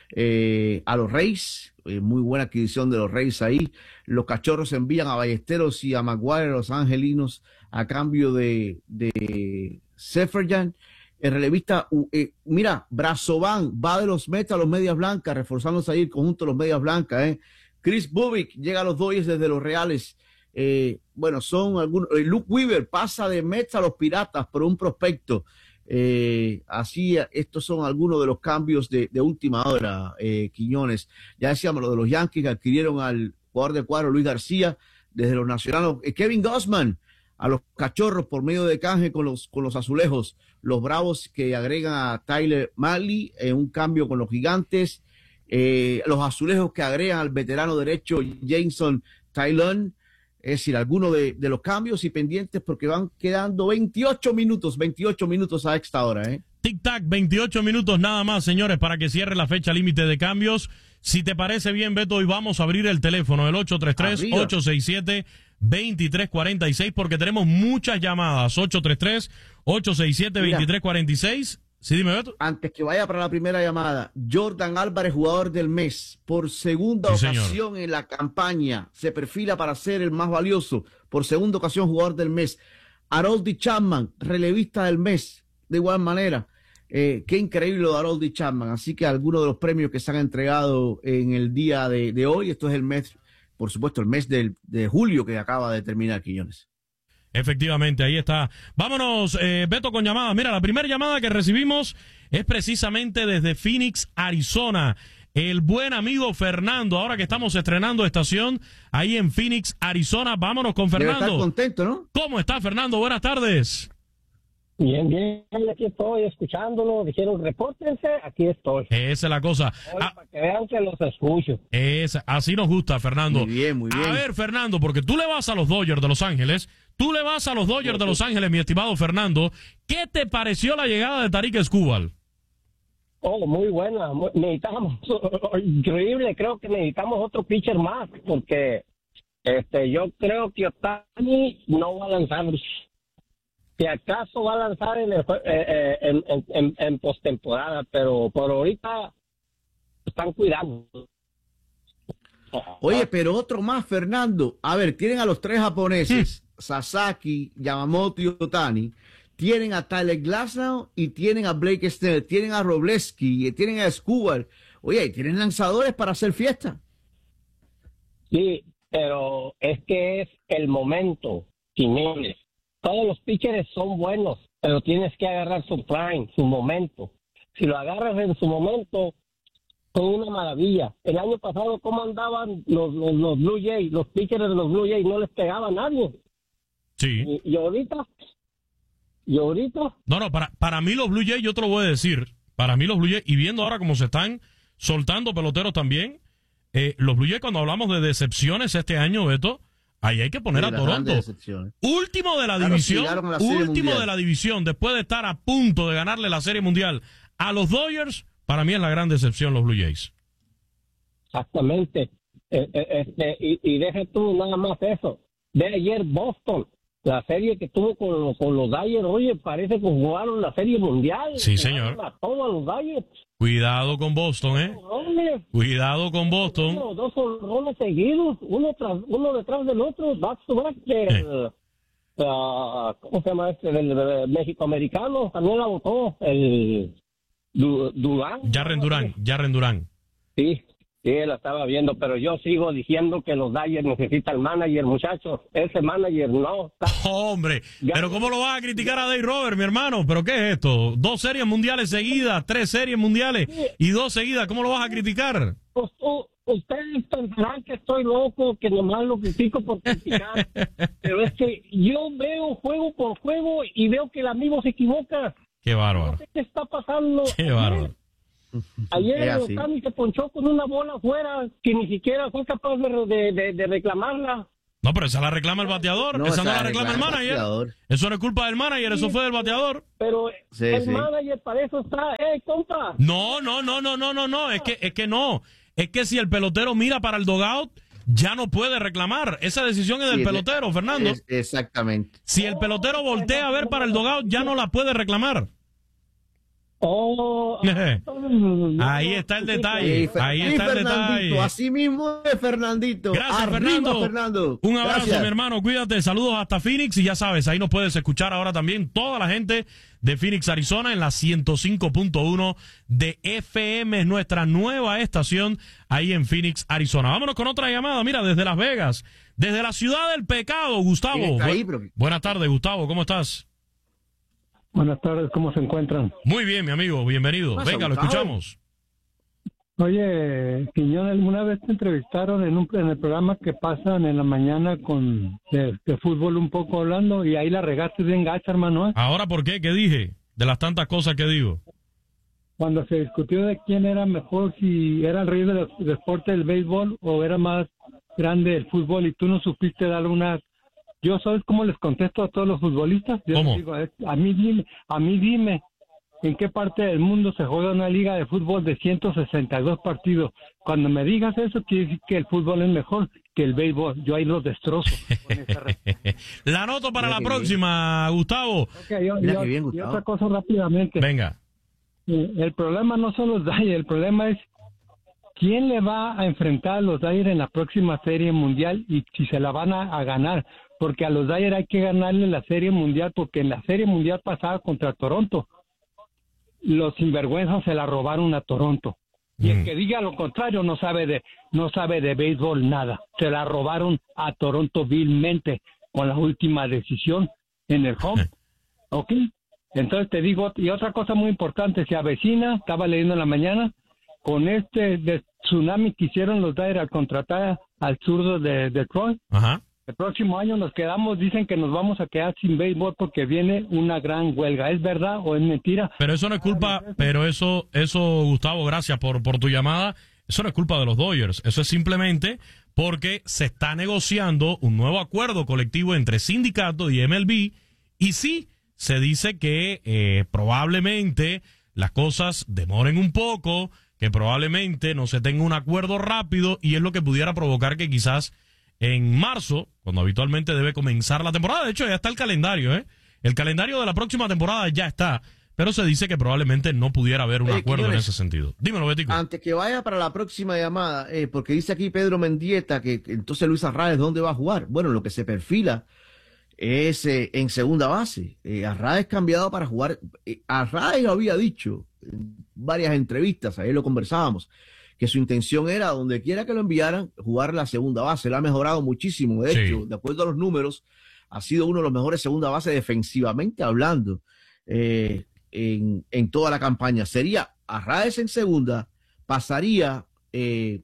eh, a los Rays. Eh, muy buena adquisición de los Rays ahí. Los Cachorros envían a Ballesteros y a Maguire, los Angelinos, a cambio de, de Seferian. El relevista, eh, mira, Brazovan va de los Mets a los Medias Blancas, reforzándose ahí el conjunto de los Medias Blancas. Eh. Chris Bubik llega a los Dodgers desde los Reales. Eh, bueno, son algunos. Eh, Luke Weaver pasa de Mets a los Piratas por un prospecto. Eh, así, estos son algunos de los cambios de, de última hora, eh, Quiñones. Ya decíamos lo de los Yankees, que adquirieron al jugador de cuadro Luis García desde los Nacionales. Eh, Kevin Gausman a los Cachorros por medio de canje con los, con los Azulejos. Los Bravos que agregan a Tyler Mahle en eh, un cambio con los Gigantes. Eh, los Azulejos que agregan al veterano derecho Jameson Taillon. Es decir, algunos de, de los cambios y pendientes, porque van quedando veintiocho minutos, veintiocho minutos a esta hora, ¿eh? Tic-tac, veintiocho minutos nada más, señores, para que cierre la fecha límite de cambios. Si te parece bien, Beto, hoy vamos a abrir el teléfono, el ocho tres tres, ocho seis siete, dos tres cuatro seis, porque tenemos muchas llamadas. ocho tres tres, ocho seis siete, dos tres cuatro seis. Sí, dime, Beto. Antes que vaya para la primera llamada, Jordan Álvarez, jugador del mes, por segunda sí, ocasión señor. En la campaña, se perfila para ser el más valioso, por segunda ocasión jugador del mes. Harold Chapman, relevista del mes, de igual manera. Eh, qué increíble lo de Harold Chapman. Así que algunos de los premios que se han entregado en el día de, de hoy, esto es el mes, por supuesto, el mes del, de julio que acaba de terminar, Quiñones. Efectivamente, ahí está. Vámonos, eh, Beto, con llamadas. Mira, la primera llamada que recibimos es precisamente desde Phoenix, Arizona. El buen amigo Fernando, ahora que estamos estrenando estación ahí en Phoenix, Arizona. Vámonos con Fernando. Debe estar contento, ¿no? ¿Cómo está, Fernando? Buenas tardes. Bien, bien, aquí estoy escuchándolo. Dijeron, repórtense, aquí estoy. Esa es la cosa. Ah, para que vean que los escucho. Es, así nos gusta, Fernando. Muy bien, muy bien. A ver, Fernando, porque tú le vas a los Dodgers de Los Ángeles. Tú le vas a los Dodgers de Los Ángeles, mi estimado Fernando. ¿Qué te pareció la llegada de Tarik Skubal? Oh, muy buena. Muy, necesitamos, increíble, creo que necesitamos otro pitcher más, porque este, yo creo que Ohtani no va a lanzar. Si acaso va a lanzar en, el, eh, en, en, en, en postemporada, pero por ahorita están cuidando. Oye, pero otro más, Fernando. A ver, tienen a los tres japoneses, hmm. Sasaki, Yamamoto y Ohtani. Tienen a Tyler Glasnow y tienen a Blake Snell. Tienen a Robleski y tienen a Skubal. Oye, tienen lanzadores para hacer fiesta. Sí, pero es que es el momento, Quiñones. Todos los pitchers son buenos, pero tienes que agarrar su prime, su momento. Si lo agarras en su momento, son una maravilla. El año pasado, ¿cómo andaban los, los, los Blue Jays? Los pitchers de los Blue Jays no les pegaba a nadie. Sí. Y, y ahorita, y ahorita. No, no, para, para mí los Blue Jays, yo te lo voy a decir, para mí los Blue Jays, y viendo ahora cómo se están soltando peloteros también, eh, los Blue Jays, cuando hablamos de decepciones este año, Beto, ahí hay que poner sí, a Toronto. Último de la claro, división, la último mundial. de la división, después de estar a punto de ganarle la Serie Mundial a los Dodgers, para mí es la gran decepción los Blue Jays. Exactamente. Eh, eh, este, y, y deja tú nada más eso. Ve ayer Boston, la serie que tuvo con, con los Dodgers, oye, parece que jugaron la serie mundial. Sí, señor. A todos los Dodgers. Cuidado con Boston, ¿eh? Cuidado con Boston. Uno, dos roles seguidos, uno tras uno detrás del otro, back to back del, uh, ¿cómo se llama este? Del, del México-americano, también la votó el du, Durán. Jarren Durán, Jarren Durán. Sí, sí, la estaba viendo, pero yo sigo diciendo que los Dodgers necesitan manager, muchachos. Ese manager no está... Oh, hombre, pero ¿cómo lo vas a criticar a Dave Roberts, mi hermano? ¿Pero qué es esto? Dos series mundiales seguidas, tres series mundiales y dos seguidas. ¿Cómo lo vas a criticar? Pues, tú, ustedes pensarán que estoy loco, que nomás lo critico por criticar. Pero es que yo veo juego por juego y veo que el amigo se equivoca. Qué bárbaro. No sé qué está pasando. Qué bárbaro. Ayer Otani se ponchó con una bola afuera que ni siquiera fue capaz de, de, de, de reclamarla. No, pero esa la reclama el bateador. No, esa esa no la la reclama el reclama el manager. bateador. Eso no es culpa del manager, eso fue del bateador. Pero Sí, el sí. manager para eso está, ¡eh, compa! No, no, no, no, no, no, no. Es que, es que no. Es que si el pelotero mira para el dugout, ya no puede reclamar. Esa decisión es del Sí, es- pelotero, Fernando. es- exactamente. Si el pelotero voltea a ver para el dugout, ya no la puede reclamar. Oh, Ahí está el detalle. Sí, Ahí sí, está el Fernandito, detalle. así mismo es Fernandito. Gracias, Arriba, Fernando. Fernando. Un abrazo, Gracias. mi hermano. Cuídate. Saludos hasta Phoenix. Y ya sabes, ahí nos puedes escuchar ahora también toda la gente de Phoenix, Arizona, en la ciento cinco punto uno de F M. Es nuestra nueva estación ahí en Phoenix, Arizona. Vámonos con otra llamada. Mira, desde Las Vegas, desde la ciudad del pecado, Gustavo. ¿Quién está ahí, Bu- bro? Buenas tardes, Gustavo. ¿Cómo estás? Buenas tardes, ¿cómo se encuentran? Muy bien, mi amigo. Bienvenido. pasa, Venga, lo Gustavo? escuchamos. Oye, Quiñones, una vez te entrevistaron en, un, en el programa que pasan en la mañana con de, de fútbol un poco hablando y ahí la regaste bien gacha, hermano. ¿eh? Ahora, ¿por qué? ¿Qué dije? De las tantas cosas que digo. Cuando se discutió de quién era mejor, si era el rey del de deporte del béisbol o era más grande el fútbol y tú no supiste darle una... Yo, ¿sabes cómo les contesto a todos los futbolistas? Yo ¿Cómo? les digo, eh, a mí dime, a mí dime, ¿en qué parte del mundo se juega una liga de fútbol de ciento sesenta y dos partidos? Cuando me digas eso, quiere decir que el fútbol es mejor que el béisbol. Yo ahí los destrozo. La anoto para Mira la qué próxima, Gustavo. Ok, yo- yo- y otra cosa rápidamente. Venga. Eh, El problema no son los Dodgers, el problema es quién le va a enfrentar a los Dodgers en la próxima Serie Mundial y si se la van a, a ganar. Porque a los Dodgers hay que ganarle la Serie Mundial porque en la Serie Mundial pasada contra Toronto, los sinvergüenzas se la robaron a Toronto. Y el que diga lo contrario no sabe de no sabe de béisbol nada. Se la robaron a Toronto vilmente con la última decisión en el home. ¿Ok? Entonces te digo, y otra cosa muy importante, se avecina, estaba leyendo en la mañana, con este de tsunami que hicieron los Dodgers al contratar al zurdo de Detroit. Ajá. El próximo año nos quedamos, dicen que nos vamos a quedar sin béisbol porque viene una gran huelga. ¿Es verdad o es mentira? Pero eso no es culpa, pero eso, eso, Gustavo, gracias por, por tu llamada. Eso no es culpa de los Dodgers. Eso es simplemente porque se está negociando un nuevo acuerdo colectivo entre sindicato y M L B. Y sí, se dice que eh, probablemente las cosas demoren un poco, que probablemente no se tenga un acuerdo rápido y es lo que pudiera provocar que quizás en marzo, cuando habitualmente debe comenzar la temporada, de hecho ya está el calendario, ¿eh? El calendario de la próxima temporada ya está, pero se dice que probablemente no pudiera haber un Oye, acuerdo en Quiñones, ese sentido. Dímelo, Betico. Antes que vaya para la próxima llamada, eh, porque dice aquí Pedro Mendieta que, que entonces Luis Arraez, ¿dónde va a jugar? Bueno, lo que se perfila es eh, en segunda base. Eh, Arraez cambiado para jugar. Eh, Arraez lo había dicho en varias entrevistas, ahí lo conversábamos, que su intención era, donde quiera que lo enviaran, jugar la segunda base. Lo ha mejorado muchísimo. De Sí. hecho, de acuerdo a los números, ha sido uno de los mejores segunda base defensivamente hablando eh, en, en toda la campaña. Sería Arraez en segunda, pasaría eh,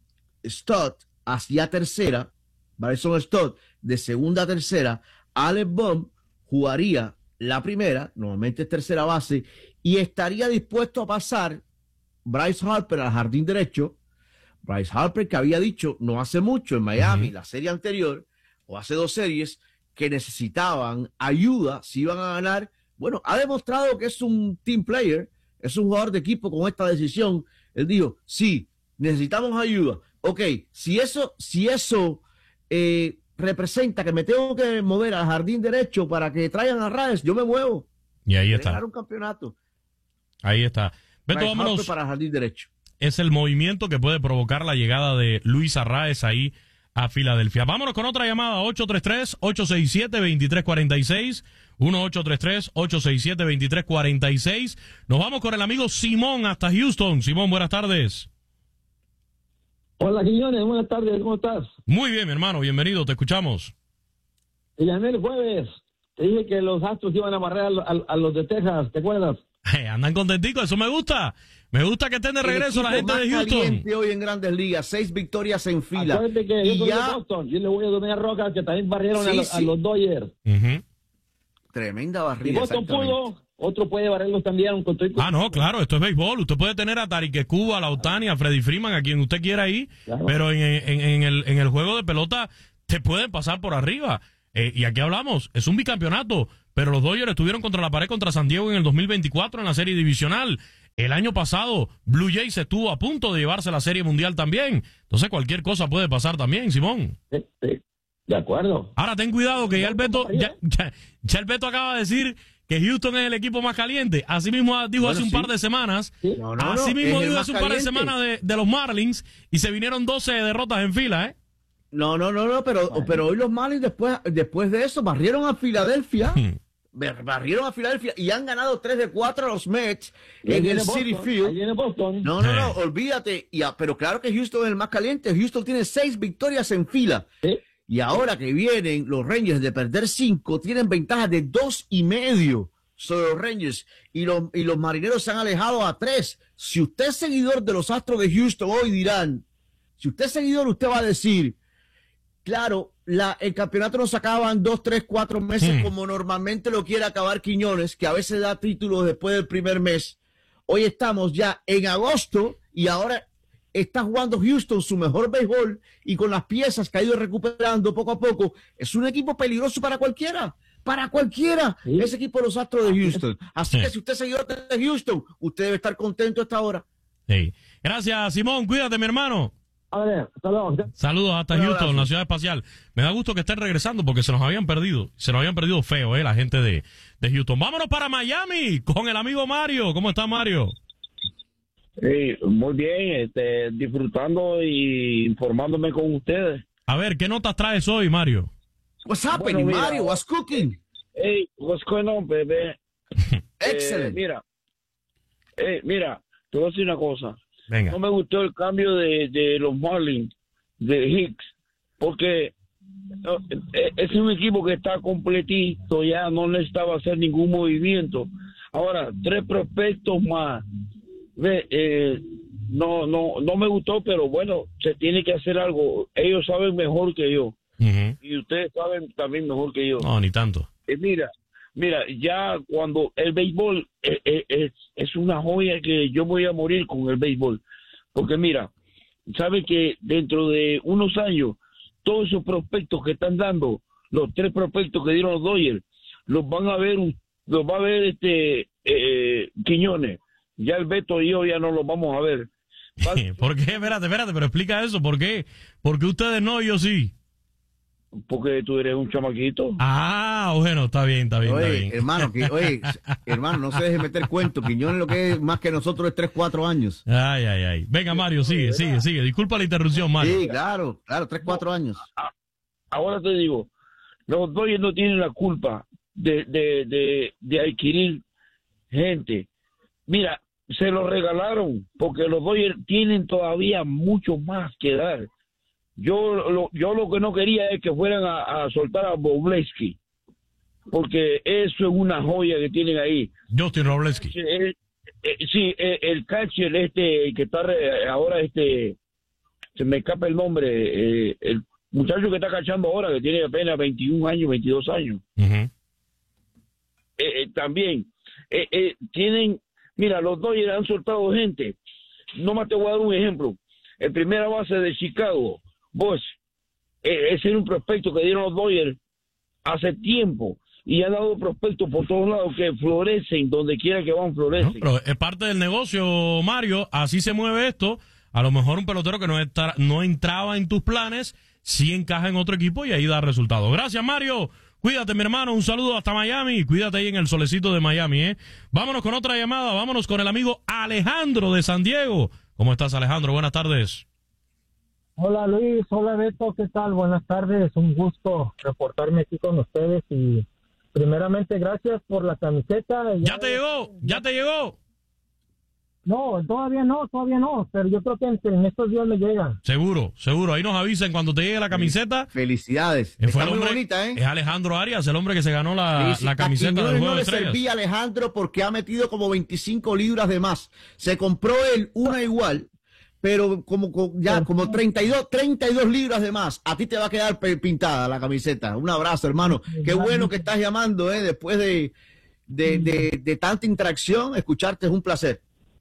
Stott hacia tercera, Bryson Stott de segunda a tercera, Alex Bohm jugaría la primera, normalmente es tercera base, y estaría dispuesto a pasar Bryce Harper al jardín derecho. Bryce Harper que había dicho no hace mucho en Miami, la serie anterior, o hace dos series, que necesitaban ayuda si iban a ganar. Bueno, ha demostrado que es un team player, es un jugador de equipo con esta decisión. Él dijo, sí, necesitamos ayuda. Ok, si eso, si eso eh, representa que me tengo que mover al jardín derecho para que traigan a Arraez, yo me muevo. Y ahí está. Ganar un campeonato. Ahí está. Beto, Bryce vámonos. Harper para el jardín derecho. Es el movimiento que puede provocar la llegada de Luis Arraez ahí a Filadelfia. Vámonos con otra llamada, ocho tres tres, ocho seis siete, dos tres cuatro seis, uno ocho tres tres, ocho seis siete, dos tres cuatro seis. Nos vamos con el amigo Simón hasta Houston. Simón, buenas tardes. Hola, Quiñones, buenas tardes, ¿cómo estás? Muy bien, mi hermano, bienvenido, te escuchamos. Te llamé el jueves, te dije que los Astros iban a barrer a, a, a los de Texas, ¿te acuerdas? Hey, andan contenticos, eso me gusta. Me gusta que estén de regreso la gente de Houston. Caliente hoy en Grandes Ligas, seis victorias en fila. Acuérdate que y yo soy ya... de Boston, yo le voy a dominar a Rojas, que también barrieron sí, a, los, sí. a los Dodgers. Uh-huh. Tremenda Y barrida. Boston pudo, otro puede barrerlos también. Con todo y con... Ah, no, claro, esto es béisbol. Usted puede tener a Tariq Cuba, a Lautani, a Freddie Freeman, a quien usted quiera ahí, claro. Pero en, en, en, el, en el juego de pelota te pueden pasar por arriba. Eh, y aquí hablamos, es un bicampeonato, pero los Dodgers estuvieron contra la pared contra San Diego en el dos mil veinticuatro en la serie divisional. El año pasado, Blue Jays estuvo a punto de llevarse la serie mundial también. Entonces cualquier cosa puede pasar también, Simón. Sí, sí. De acuerdo. Ahora ten cuidado que ya el Beto, ya, ya, ya el Beto acaba de decir que Houston es el equipo más caliente. Así mismo dijo bueno, hace un sí. par de semanas. Sí. No, no, así no, mismo dijo hace un par de semanas de, de los Marlins y se vinieron doce derrotas en fila, ¿eh? No, no, no, no, pero, bueno. pero hoy los Marlins después, después de eso barrieron a Filadelfia. Barrieron a Filadelfia y han ganado tres de cuatro a los Mets en el Boston, Citi Field. No, no, no, olvídate. Y a, pero claro que Houston es el más caliente. Houston tiene seis victorias en fila. ¿Sí? Y ahora que vienen los Rangers de perder cinco, tienen ventaja de dos y medio sobre los Rangers. Y los, y los Marineros se han alejado a tres. Si usted es seguidor de los Astros de Houston, hoy dirán, si usted es seguidor, usted va a decir, claro, la, el campeonato nos acaban dos, tres, cuatro meses, hmm. como normalmente lo quiere acabar Quiñones, que a veces da títulos después del primer mes. Hoy estamos ya en agosto y ahora está jugando Houston su mejor béisbol y con las piezas que ha ido recuperando poco a poco. Es un equipo peligroso para cualquiera. Para cualquiera. Sí. Ese equipo de los Astros de Houston. Así sí. que si usted es seguidor de Houston, usted debe estar contento hasta ahora. Sí. Gracias, Simón. Cuídate, mi hermano. A ver, saludos. Saludos hasta Houston, abrazo. La ciudad espacial. Me da gusto que estén regresando porque se nos habían perdido. Se nos habían perdido feo, eh, la gente de, de Houston. Vámonos para Miami con el amigo Mario. ¿Cómo está, Mario? Sí, muy bien, este, disfrutando y informándome con ustedes. A ver, ¿qué notas traes hoy, Mario? What's happening, bueno, Mario? What's cooking? Hey, what's going on, baby? Excellent. Eh, mira, eh, mira, te voy a decir una cosa. Venga. No me gustó el cambio de, de los Marlins, de Hicks, porque no, es un equipo que está completito, ya no necesitaba hacer ningún movimiento. Ahora, tres prospectos más. Ve, eh, no, no, no me gustó, pero bueno, se tiene que hacer algo. Ellos saben mejor que yo. Uh-huh. Y ustedes saben también mejor que yo. No, ni tanto. Eh, mira, mira, ya cuando el béisbol eh, eh, es, es una joya que yo voy a morir con el béisbol. Porque mira, sabe que dentro de unos años, todos esos prospectos que están dando, los tres prospectos que dieron los Dodgers, los van a ver, los va a ver este eh, Quiñones. Ya el Beto y yo ya no los vamos a ver. ¿Por qué? Espérate, espérate, pero explica eso. ¿Por qué? Porque ustedes no y yo sí. Porque tú eres un chamaquito. Ah, bueno, está bien, está bien, oye, está bien. Hermano, que, oye, hermano, no se deje meter cuento. Quiñones lo que es más que nosotros es tres, cuatro años. Ay, ay, ay. Venga, Mario, sigue, sigue, sigue. Disculpa la interrupción, Mario. Sí, claro, claro, tres, cuatro años. Ahora te digo, los Dodgers no tienen la culpa de, de, de, de adquirir gente. Mira, se lo regalaron porque los Dodgers tienen todavía mucho más que dar. Yo lo, yo lo que no quería es que fueran a, a soltar a Wroblewski, porque eso es una joya que tienen ahí. Justin Wroblewski. Sí, el, sí, el, el catcher este que está ahora, este se me escapa el nombre, eh, el muchacho que está cachando ahora, que tiene apenas veintiún años, veintidós años. Uh-huh. eh, eh, también eh, eh, tienen, mira, los Dodgers han soltado gente. No más te voy a dar un ejemplo. El primera base de Chicago, Bosch, eh, ese era un prospecto que dieron los Dodgers hace tiempo y han dado prospectos por todos lados que florecen donde quiera que van, florecen. No, pero es parte del negocio, Mario, así se mueve esto. A lo mejor un pelotero que no, estar, no entraba en tus planes sí encaja en otro equipo y ahí da resultados. Gracias, Mario. Cuídate, mi hermano. Un saludo hasta Miami. Cuídate ahí en el solecito de Miami, ¿eh? Vámonos con otra llamada. Vámonos con el amigo Alejandro de San Diego. ¿Cómo estás, Alejandro? Buenas tardes. Hola, Luis. Hola, Beto. ¿Qué tal? Buenas tardes. Un gusto reportarme aquí con ustedes y primeramente gracias por la camiseta. ¿Ya, ¿Ya te llegó? ¿Ya te llegó? No, todavía no, todavía no, pero yo creo que en, en estos días me llega. Seguro, seguro. Ahí nos avisan cuando te llegue la camiseta. Felicidades. Eh, fue Está el hombre, muy bonita, ¿eh? Es Alejandro Arias, el hombre que se ganó la, sí, sí, la camiseta del Juego no de le Estrellas. servía a Alejandro porque ha metido como veinticinco libras de más. Se compró él una igual, pero como, como ya como treinta y dos libras de más. A ti te va a quedar pintada la camiseta. Un abrazo, hermano. Qué bueno que estás llamando, ¿eh? Después de, de, de, de tanta interacción, escucharte es un placer.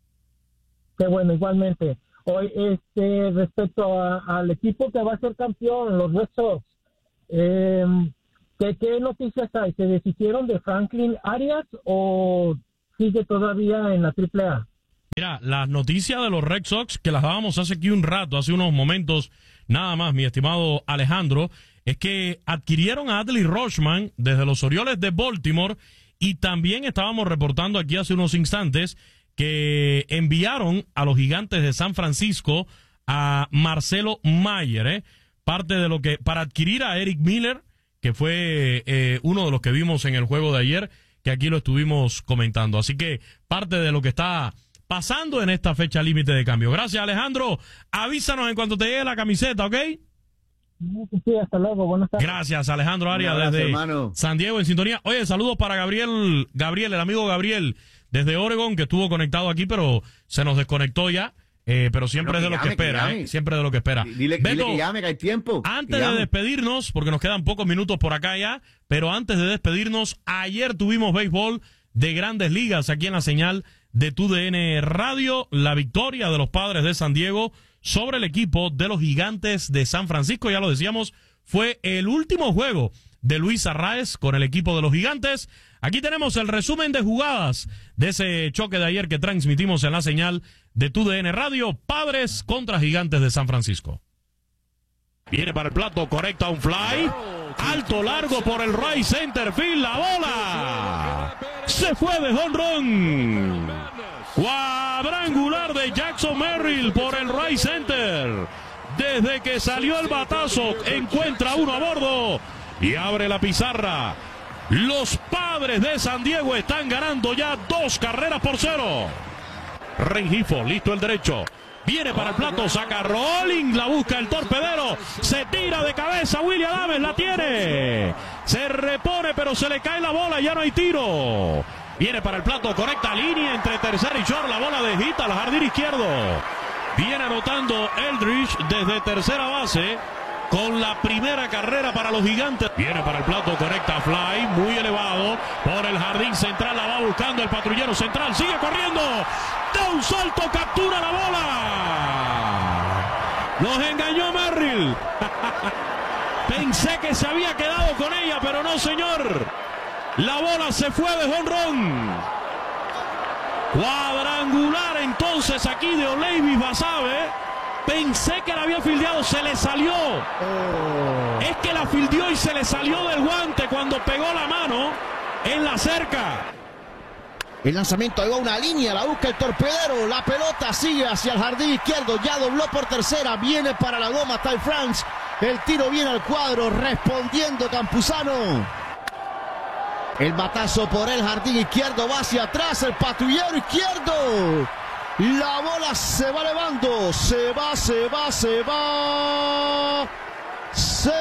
Qué bueno, igualmente. Hoy, este, respecto a, al equipo que va a ser campeón, los Red Sox, eh, ¿qué, ¿qué noticias hay? ¿Se deshicieron de Franklin Arias o sigue todavía en la triple A? Mira, las noticias de los Red Sox, que las dábamos hace aquí un rato, hace unos momentos, nada más, mi estimado Alejandro, es que adquirieron a Adley Rutschman desde los Orioles de Baltimore y también estábamos reportando aquí hace unos instantes que enviaron a los Gigantes de San Francisco a Marcelo Mayer, ¿eh? Parte de lo que, para adquirir a Eric Miller, que fue eh, uno de los que vimos en el juego de ayer, que aquí lo estuvimos comentando. Así que parte de lo que está pasando en esta fecha límite de cambio. Gracias, Alejandro. Avísanos en cuanto te llegue la camiseta, ¿ok? Sí, hasta luego. Buenas tardes. Gracias, Alejandro Arias, abrazo, desde hermano. San Diego en sintonía. Oye, saludos para Gabriel, Gabriel, el amigo Gabriel, desde Oregon, que estuvo conectado aquí, pero se nos desconectó ya. Eh, pero siempre bueno, es de lo llame, que espera, que eh, siempre de lo que espera. Dile, Beto, dile que llame, que hay tiempo. Antes de despedirnos, porque nos quedan pocos minutos por acá ya, pero antes de despedirnos, ayer tuvimos béisbol de Grandes Ligas aquí en la señal de Tu D N Radio, la victoria de los Padres de San Diego sobre el equipo de los Gigantes de San Francisco. Ya lo decíamos, fue el último juego de Luis Arraez con el equipo de los Gigantes. Aquí tenemos el resumen de jugadas de ese choque de ayer que transmitimos en la señal de Tu D N Radio, Padres contra Gigantes de San Francisco. Viene para el plato, correcta un fly, alto, largo por el right center field, la bola se fue de jonrón, cuadrangular de Jackson Merrill por el right center. Desde que salió el batazo encuentra uno a bordo y abre la pizarra. Los Padres de San Diego están ganando ya dos carreras por cero. Rengifo, listo el derecho. Viene para el plato, saca Rolling, la busca el torpedero. Se tira de cabeza, William Adames la tiene. Se repone, pero se le cae la bola, ya no hay tiro. Viene para el plato, correcta línea entre tercera y short. La bola de hit al jardín izquierdo. Viene anotando Eldridge desde tercera base con la primera carrera para los Gigantes. Viene para el plato, correcta fly, muy elevado por el jardín central, la va buscando el patrullero central, sigue corriendo, da un salto, captura la bola. Nos engañó Merrill. Pensé que se había quedado con ella, pero no, señor. La bola se fue de jonrón. Cuadrangular entonces aquí de Oleivis Basabe. Pensé que la había fildeado, se le salió. Oh. Es que la fildeó y se le salió del guante cuando pegó la mano en la cerca. El lanzamiento llegó a una línea, la busca el torpedero, la pelota sigue hacia el jardín izquierdo, ya dobló por tercera, viene para la goma Ty France, el tiro viene al cuadro, respondiendo Campuzano. El batazo por el jardín izquierdo va hacia atrás, el patrullero izquierdo. La bola se va elevando, se va, se va, se va. Se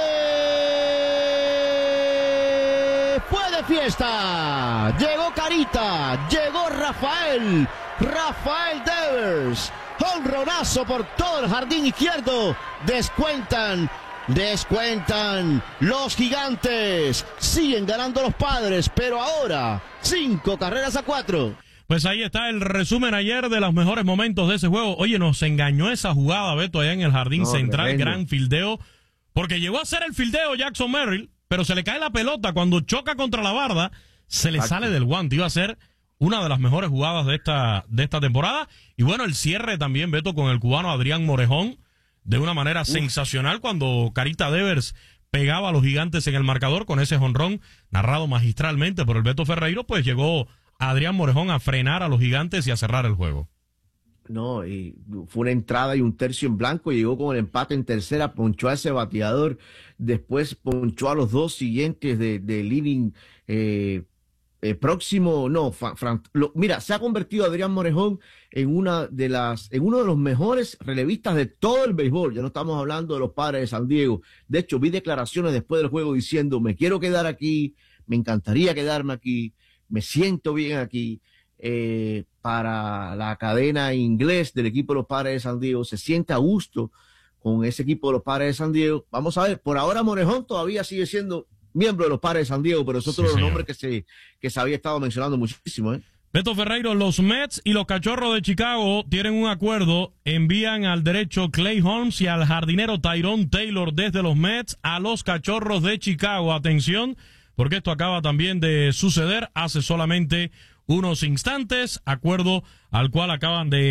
fue de fiesta. Llegó Carita, llegó Rafael, Rafael Devers. Jonronazo por todo el jardín izquierdo. Descuentan, descuentan los Gigantes. Siguen ganando los Padres, pero ahora cinco carreras a cuatro. Pues ahí está el resumen ayer de los mejores momentos de ese juego. Oye, nos engañó esa jugada, Beto, allá en el jardín no, central, tremendo. Gran fildeo, porque llegó a hacer el fildeo Jackson Merrill, pero se le cae la pelota cuando choca contra la barda, se le Exacto. sale del guante. Iba a ser una de las mejores jugadas de esta, de esta temporada. Y bueno, el cierre también, Beto, con el cubano Adrián Morejón, de una manera Uf. sensacional cuando Carita Devers pegaba a los Gigantes en el marcador con ese jonrón narrado magistralmente por el Beto Ferreiro, pues llegó Adrián Morejón a frenar a los Gigantes y a cerrar el juego. No, y fue una entrada y un tercio en blanco, llegó con el empate en tercera, ponchó a ese bateador, después ponchó a los dos siguientes de, de inning eh, eh, próximo, no, Fran, Fran, lo, mira, se ha convertido Adrián Morejón en una de las, en uno de los mejores relevistas de todo el béisbol. Ya no estamos hablando de los Padres de San Diego. De hecho, vi declaraciones después del juego diciendo, me quiero quedar aquí, me encantaría quedarme aquí, me siento bien aquí. Eh, para la cadena inglés del equipo de los Padres de San Diego, se siente a gusto con ese equipo de los Padres de San Diego. Vamos a ver, por ahora Morejón todavía sigue siendo miembro de los Padres de San Diego, pero es otro sí, de los señor. nombres que se, que se había estado mencionando muchísimo, ¿eh? Beto Ferreiro, los Mets y los Cachorros de Chicago tienen un acuerdo, envían al derecho Clay Holmes y al jardinero Tyrone Taylor desde los Mets a los Cachorros de Chicago. Atención, porque esto acaba también de suceder hace solamente unos instantes, acuerdo al cual acaban de